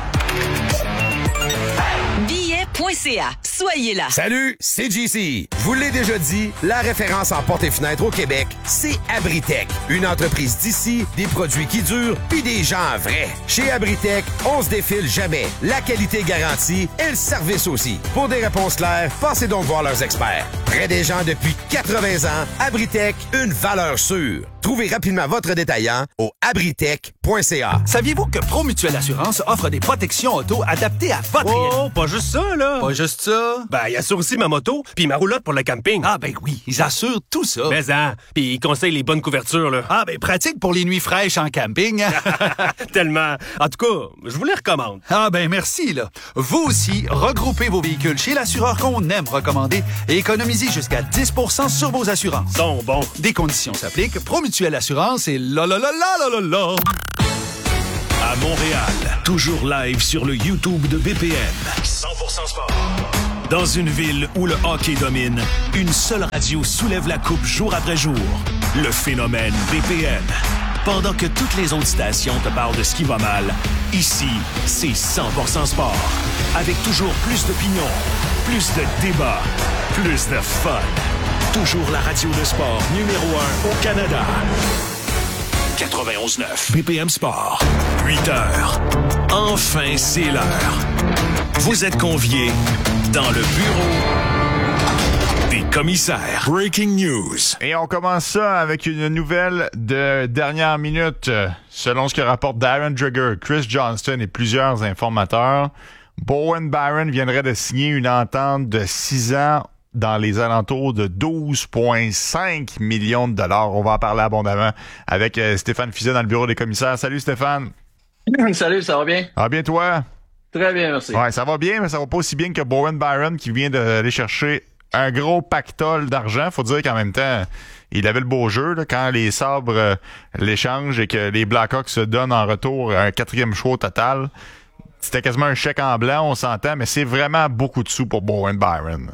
billets point c a. Soyez là. Salut, c'est J C. Je vous l'ai déjà dit, la référence en portes et fenêtres au Québec, c'est Abritech. Une entreprise d'ici, des produits qui durent, puis des gens vrais. Chez Abritech, on se défile jamais. La qualité garantie et le service aussi. Pour des réponses claires, passez donc voir leurs experts. Près des gens depuis quatre-vingts ans, Abritech, une valeur sûre. Trouvez rapidement votre détaillant au abritech point c a. Saviez-vous que Promutuelle Assurance offre des protections auto adaptées à votre... Oh, pas juste ça, là! Pas juste ça? Ben, ils assurent aussi ma moto puis ma roulotte pour le camping. Ah ben oui, ils assurent tout ça. Mais hein, puis ils conseillent les bonnes couvertures, là. Ah ben pratique pour les nuits fraîches en camping. Tellement. En tout cas, je vous les recommande. Ah ben merci, là. Vous aussi, regroupez vos véhicules chez l'assureur qu'on aime recommander et économisez jusqu'à dix pour cent sur vos assurances. Bon, bon. Des conditions s'appliquent. Promutuelle Assurance et la la la la la la la. À Montréal, toujours live sur le YouTube de B P M. cent pour cent sport. Dans une ville où le hockey domine, une seule radio soulève la coupe jour après jour. Le phénomène B P M. Pendant que toutes les autres stations te parlent de ce qui va mal, ici, c'est cent pour cent sport. Avec toujours plus d'opinions, plus de débats, plus de fun. Toujours la radio de sport numéro un au Canada. quatre-vingt-onze neuf B P M Sport. huit heures. Enfin, c'est l'heure. Vous êtes conviés dans le bureau des commissaires. Breaking news. Et on commence ça avec une nouvelle de dernière minute. Selon ce que rapporte Darren Dreger, Chris Johnston et plusieurs informateurs, Bowen Byron viendrait de signer une entente de six ans dans les alentours de douze virgule cinq millions de dollars. On va en parler abondamment avec euh, Stéphane Fiset dans le bureau des commissaires. Salut Stéphane. Salut, ça va bien? Ah bien toi? Très bien, merci. Ouais, ça va bien, mais ça va pas aussi bien que Bowen Byron qui vient d'aller chercher un gros pactole d'argent. Faut dire qu'en même temps, il avait le beau jeu là, quand les Sabres euh, l'échangent et que les Blackhawks se donnent en retour un quatrième choix au total. C'était quasiment un chèque en blanc, on s'entend, mais c'est vraiment beaucoup de sous pour Bowen Byron.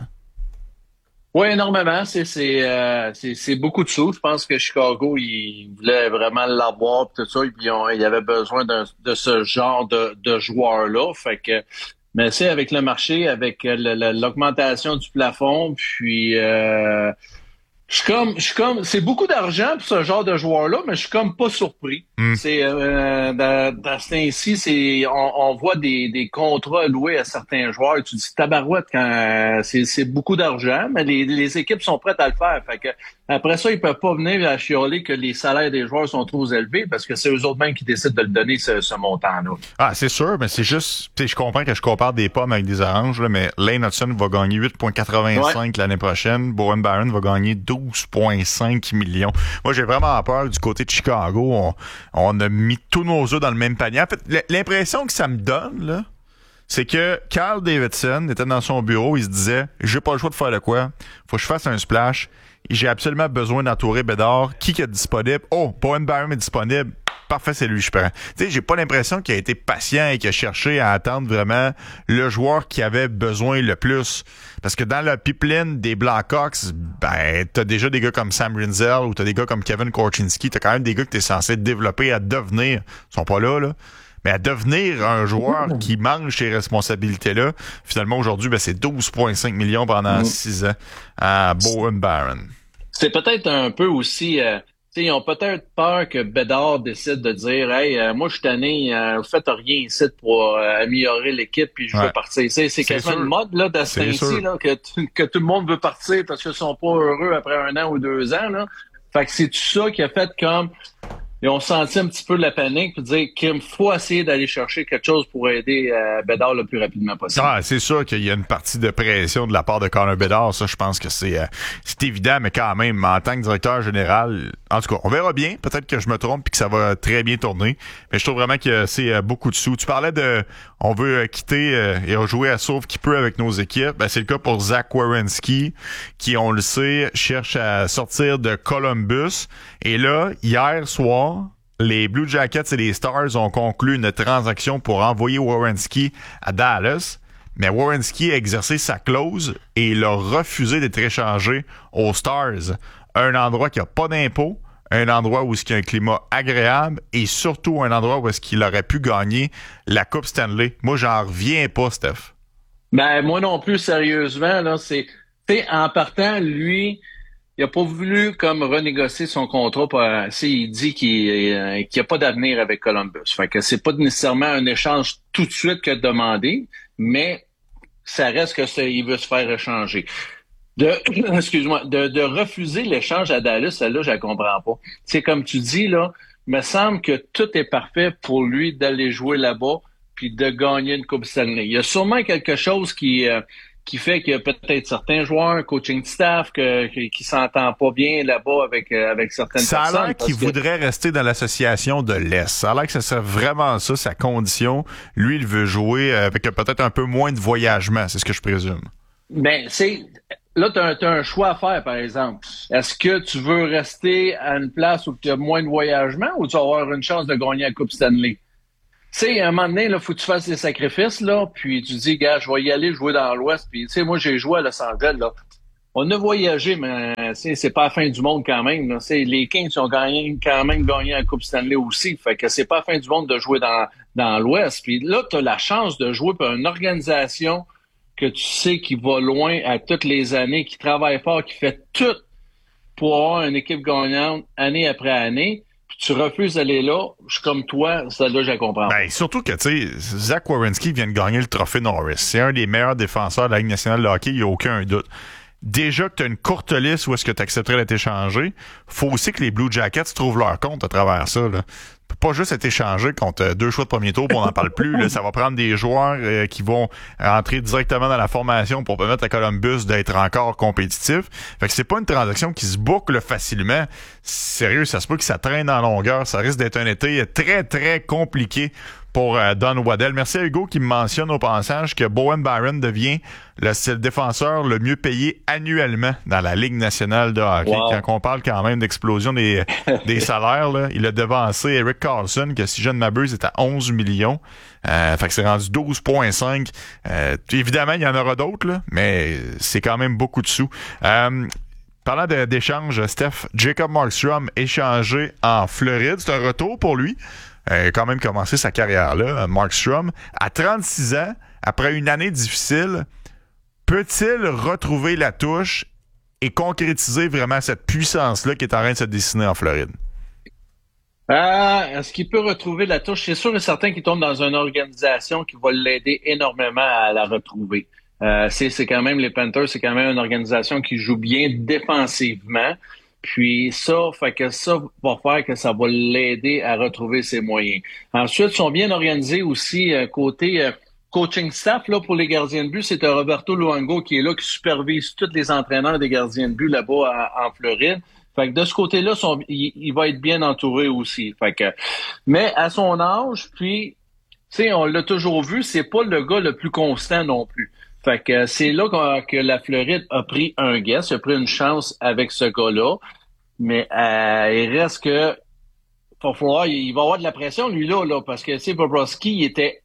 Oui, énormément. C'est, c'est, euh, c'est, c'est beaucoup de sous. Je pense que Chicago, il voulait vraiment l'avoir, tout ça, et puis on, il avait besoin d'un, de ce genre de, de joueur-là. Fait que, mais c'est avec le marché, avec le, le, l'augmentation du plafond, puis euh, je suis comme, je suis comme, c'est beaucoup d'argent pour ce genre de joueur-là, mais je suis comme pas surpris. Mm. C'est euh, dans, dans ce temps-ci, c'est, on, on voit des, des contrats loués à certains joueurs. Tu dis tabarouette quand euh, c'est, c'est beaucoup d'argent, mais les, les équipes sont prêtes à le faire. Fait que après ça, ils peuvent pas venir à chialer que les salaires des joueurs sont trop élevés parce que c'est eux autres mêmes qui décident de le donner ce, ce montant-là. Ah, c'est sûr, mais c'est juste, tu sais, je comprends que je compare des pommes avec des oranges, là, mais Lane Hudson va gagner huit virgule quatre-vingt-cinq ouais. l'année prochaine. Bowen Byron va gagner douze virgule cinq millions. Moi, j'ai vraiment peur du côté de Chicago. On, on a mis tous nos œufs dans le même panier. En fait, l'impression que ça me donne, là, c'est que Carl Davidson était dans son bureau, il se disait, j'ai pas le choix de faire de quoi. Faut que je fasse un splash. J'ai absolument besoin d'entourer Bédard. Qui est disponible? Oh, Bowen Byron est disponible. Parfait, c'est lui que je prends. Tu sais, j'ai pas l'impression qu'il a été patient et qu'il a cherché à attendre vraiment le joueur qui avait besoin le plus. Parce que dans le pipeline des Blackhawks, ben, t'as déjà des gars comme Sam Rinzel ou t'as des gars comme Kevin Korchinski. T'as quand même des gars que t'es censé développer à devenir. Ils sont pas là, là. Mais à devenir un joueur qui mange ces responsabilités-là, finalement, aujourd'hui, ben, c'est douze virgule cinq millions pendant six ans à Bowen Byron. C'est peut-être un peu aussi... Euh... T'sais, ils ont peut-être peur que Bédard décide de dire « Hey, euh, moi, je suis tanné, euh, vous faites rien ici pour euh, améliorer l'équipe, puis je ouais. veux partir. » C'est, c'est quasiment sûr. Une mode là, de ce temps-ci, là, que, t- que tout le monde veut partir parce qu'ils sont pas heureux après un an ou deux ans. Là. Fait que c'est tout ça qui a fait comme... Ils ont senti un petit peu de la panique pour dire qu'il faut essayer d'aller chercher quelque chose pour aider euh, Bédard le plus rapidement possible. Ah, c'est sûr qu'il y a une partie de pression de la part de Connor Bédard. Ça, je pense que c'est, euh, c'est évident, mais quand même, en tant que directeur général, en tout cas, on verra bien. Peut-être que je me trompe et que ça va très bien tourner. Mais je trouve vraiment que c'est euh, beaucoup de sous. Tu parlais de on veut euh, quitter euh, et jouer à sauve qui peut avec nos équipes. Ben, c'est le cas pour Zach Werenski, qui, on le sait, cherche à sortir de Columbus. Et là, hier soir, les Blue Jackets et les Stars ont conclu une transaction pour envoyer Werenski à Dallas, mais Werenski a exercé sa clause et il a refusé d'être échangé aux Stars, un endroit qui n'a pas d'impôts, un endroit où il y a un climat agréable et surtout un endroit où est-ce qu'il aurait pu gagner la Coupe Stanley. Moi, j'en reviens pas, Steph. Ben, moi non plus, sérieusement, là, c'est, tu sais, en partant, lui, il a pas voulu comme renégocier son contrat. Pour, il dit qu'il euh, qu'il n'y a pas d'avenir avec Columbus. Fait que c'est pas nécessairement un échange tout de suite qu'il a demandé, mais ça reste que c'est, il veut se faire échanger. De, excuse-moi, de, de refuser l'échange à Dallas, celle-là, je la comprends pas. C'est comme tu dis, là, il me semble que tout est parfait pour lui d'aller jouer là-bas puis de gagner une Coupe Stanley. Il y a sûrement quelque chose qui... Euh, qui fait qu'il y a peut-être certains joueurs, coaching staff, que, qui ne s'entendent pas bien là-bas avec, euh, avec certaines ça personnes. Ça a l'air qu'il que... voudrait rester dans l'association de l'Est. Ça a l'air que ça serait vraiment ça, sa condition. Lui, il veut jouer avec peut-être un peu moins de voyagement, c'est ce que je présume. Ben, c'est... Là, tu as un choix à faire, par exemple. Est-ce que tu veux rester à une place où tu as moins de voyagement ou tu vas avoir une chance de gagner la Coupe Stanley? Tu sais, à un moment donné, il faut que tu fasses des sacrifices, là, puis tu dis, gars, je vais y aller jouer dans l'Ouest. Puis, tu sais, moi, j'ai joué à Los Angeles, là. On a voyagé, mais c'est pas la fin du monde quand même. Là. Les Kings ont gagné, quand même gagné la Coupe Stanley aussi. Fait que c'est pas la fin du monde de jouer dans, dans l'Ouest. Puis là, tu as la chance de jouer pour une organisation que tu sais qui va loin à toutes les années, qui travaille fort, qui fait tout pour avoir une équipe gagnante année après année. Tu refuses d'aller là, je suis comme toi, celle-là, je la comprends. Ben, surtout que, tu sais, Zach Werenski vient de gagner le trophée Norris. C'est un des meilleurs défenseurs de la Ligue nationale de hockey, il n'y a aucun doute. Déjà que tu as une courte liste où est-ce que tu accepterais d'être échangé, faut aussi que les Blue Jackets trouvent leur compte à travers ça, là. Pas juste être échangé contre deux choix de premier tour, on n'en parle plus. Là, ça va prendre des joueurs euh, qui vont entrer directement dans la formation pour permettre à Columbus d'être encore compétitif. Fait que c'est pas une transaction qui se boucle facilement. Sérieux, ça se peut que ça traîne en longueur. Ça risque d'être un été très, très compliqué pour euh, Don Waddell. Merci à Hugo qui me mentionne au passage que Bowen Byron devient le, le défenseur le mieux payé annuellement dans la Ligue nationale de hockey. Wow. Quand on parle quand même d'explosion des, des salaires, là, il a devancé Eric Carlson, que si je ne m'abuse, est à onze millions. Euh, fait que c'est rendu douze virgule cinq. Euh, évidemment, il y en aura d'autres, là, mais c'est quand même beaucoup de sous. Euh, Parlant de, d'échange, Steph, Jacob Markstrom échangé en Floride. C'est un retour pour lui. Il a quand même commencé sa carrière là, Markstrom. À trente-six ans, après une année difficile, peut-il retrouver la touche et concrétiser vraiment cette puissance-là qui est en train de se dessiner en Floride? Euh, est-ce qu'il peut retrouver la touche? C'est sûr et certain qu'il tombe dans une organisation qui va l'aider énormément à la retrouver. Euh, c'est, c'est quand même les Panthers, c'est quand même une organisation qui joue bien défensivement. Puis ça, fait que ça va faire que ça va l'aider à retrouver ses moyens. Ensuite, ils sont bien organisés aussi euh, côté euh, coaching staff là pour les gardiens de but. C'est euh, Roberto Luongo qui est là, qui supervise tous les entraîneurs des gardiens de but là-bas à, en Floride. Fait que de ce côté-là, son, il, il va être bien entouré aussi. Fait que, mais à son âge, puis, tu sais, on l'a toujours vu, c'est pas le gars le plus constant non plus. Fait que c'est là que la Floride a pris un guess, a pris une chance avec ce gars-là. Mais euh, il reste que va falloir, il va avoir de la pression, lui, là, là parce que tu sais, Bobrovsky, il était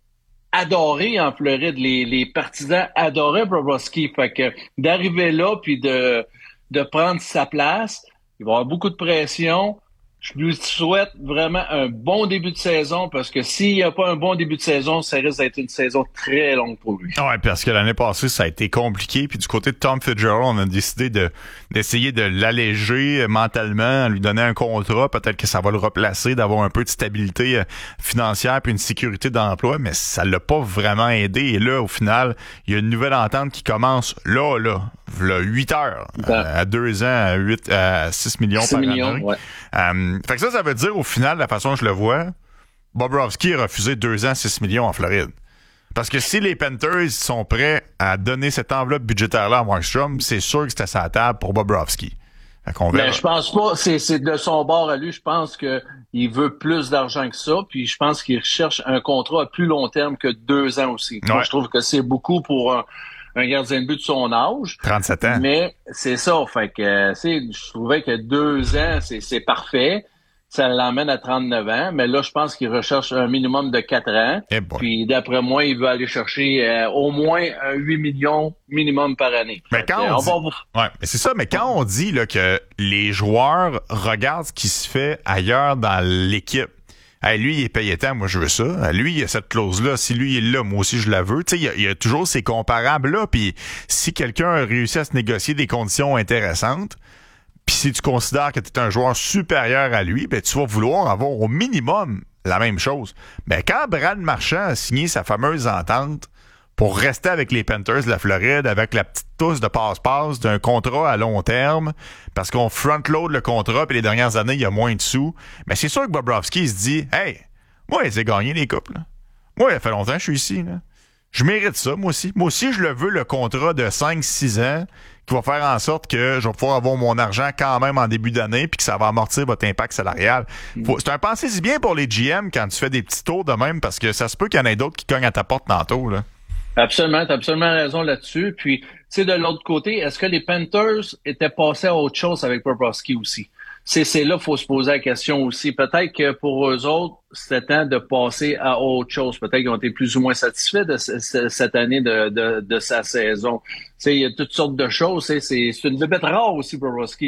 adoré en Floride. Les, les partisans adoraient Bobrovsky. Fait que d'arriver là puis de, de prendre sa place, il va avoir beaucoup de pression. Je lui souhaite vraiment un bon début de saison parce que s'il n'y a pas un bon début de saison, ça risque d'être une saison très longue pour lui. Ouais, parce que l'année passée, ça a été compliqué. Puis du côté de Tom Fitzgerald, on a décidé de d'essayer de l'alléger mentalement, lui donner un contrat. Peut-être que ça va le replacer, d'avoir un peu de stabilité financière puis une sécurité d'emploi, mais ça l'a pas vraiment aidé. Et là, au final, il y a une nouvelle entente qui commence là, là, là huit heures, euh, à deux ans, à huit, à six millions par année. Ouais. Um, fait que ça, ça veut dire, au final, la façon dont je le vois, Bobrovsky a refusé deux ans, six millions en Floride. Parce que si les Panthers sont prêts à donner cette enveloppe budgétaire-là à Markstrom, c'est sûr que c'était sa table pour Bobrovsky. Fait qu'on verra. Mais je pense pas, c'est, c'est de son bord à lui, je pense que il veut plus d'argent que ça, puis je pense qu'il recherche un contrat à plus long terme que deux ans aussi. Ouais. Moi, je trouve que c'est beaucoup pour un, un gardien de but de son âge. trente-sept ans. Mais c'est ça, fait que, tu sais, je trouvais que deux ans, c'est, c'est parfait. Ça l'emmène à trente-neuf ans, mais là, je pense qu'il recherche un minimum de quatre ans. Eh bon. Puis d'après moi, il veut aller chercher euh, au moins un huit millions minimum par année. Mais quand on, on dit... va... ouais, mais c'est ça, mais quand on dit là, que les joueurs regardent ce qui se fait ailleurs dans l'équipe, hey, lui, il est payé tant, moi je veux ça. Lui, il y a cette clause-là. Si lui, il est là, moi aussi je la veux. Tu sais, il y a, il y a toujours ces comparables-là. Puis si quelqu'un a réussi à se négocier des conditions intéressantes, puis si tu considères que tu es un joueur supérieur à lui, ben tu vas vouloir avoir au minimum la même chose. Ben quand Brad Marchand a signé sa fameuse entente pour rester avec les Panthers de la Floride avec la petite tousse de passe-passe d'un contrat à long terme parce qu'on front-load le contrat puis les dernières années, il y a moins de sous. Mais c'est sûr que Bobrovsky se dit « Hey, moi, j'ai gagné les coupes. Là. Moi, il fait longtemps que je suis ici. Là. Je mérite ça, moi aussi. Moi aussi, je le veux, le contrat de cinq six ans qui va faire en sorte que je vais pouvoir avoir mon argent quand même en début d'année puis que ça va amortir votre impact salarial. Faut, c'est un pensez-y bien pour les G M quand tu fais des petits tours de même parce que ça se peut qu'il y en ait d'autres qui cognent à ta porte tantôt. Là. Absolument, t'as absolument raison là-dessus. Puis, tu sais, de l'autre côté, est-ce que les Panthers étaient passés à autre chose avec Bobrovsky aussi? C'est, c'est là qu'il faut se poser la question aussi. Peut-être que pour eux autres, c'était temps de passer à autre chose. Peut-être qu'ils ont été plus ou moins satisfaits de c- c- cette année de, de, de sa saison. Tu sais, il y a toutes sortes de choses. C'est, c'est une bébête rare aussi, Bobrovsky.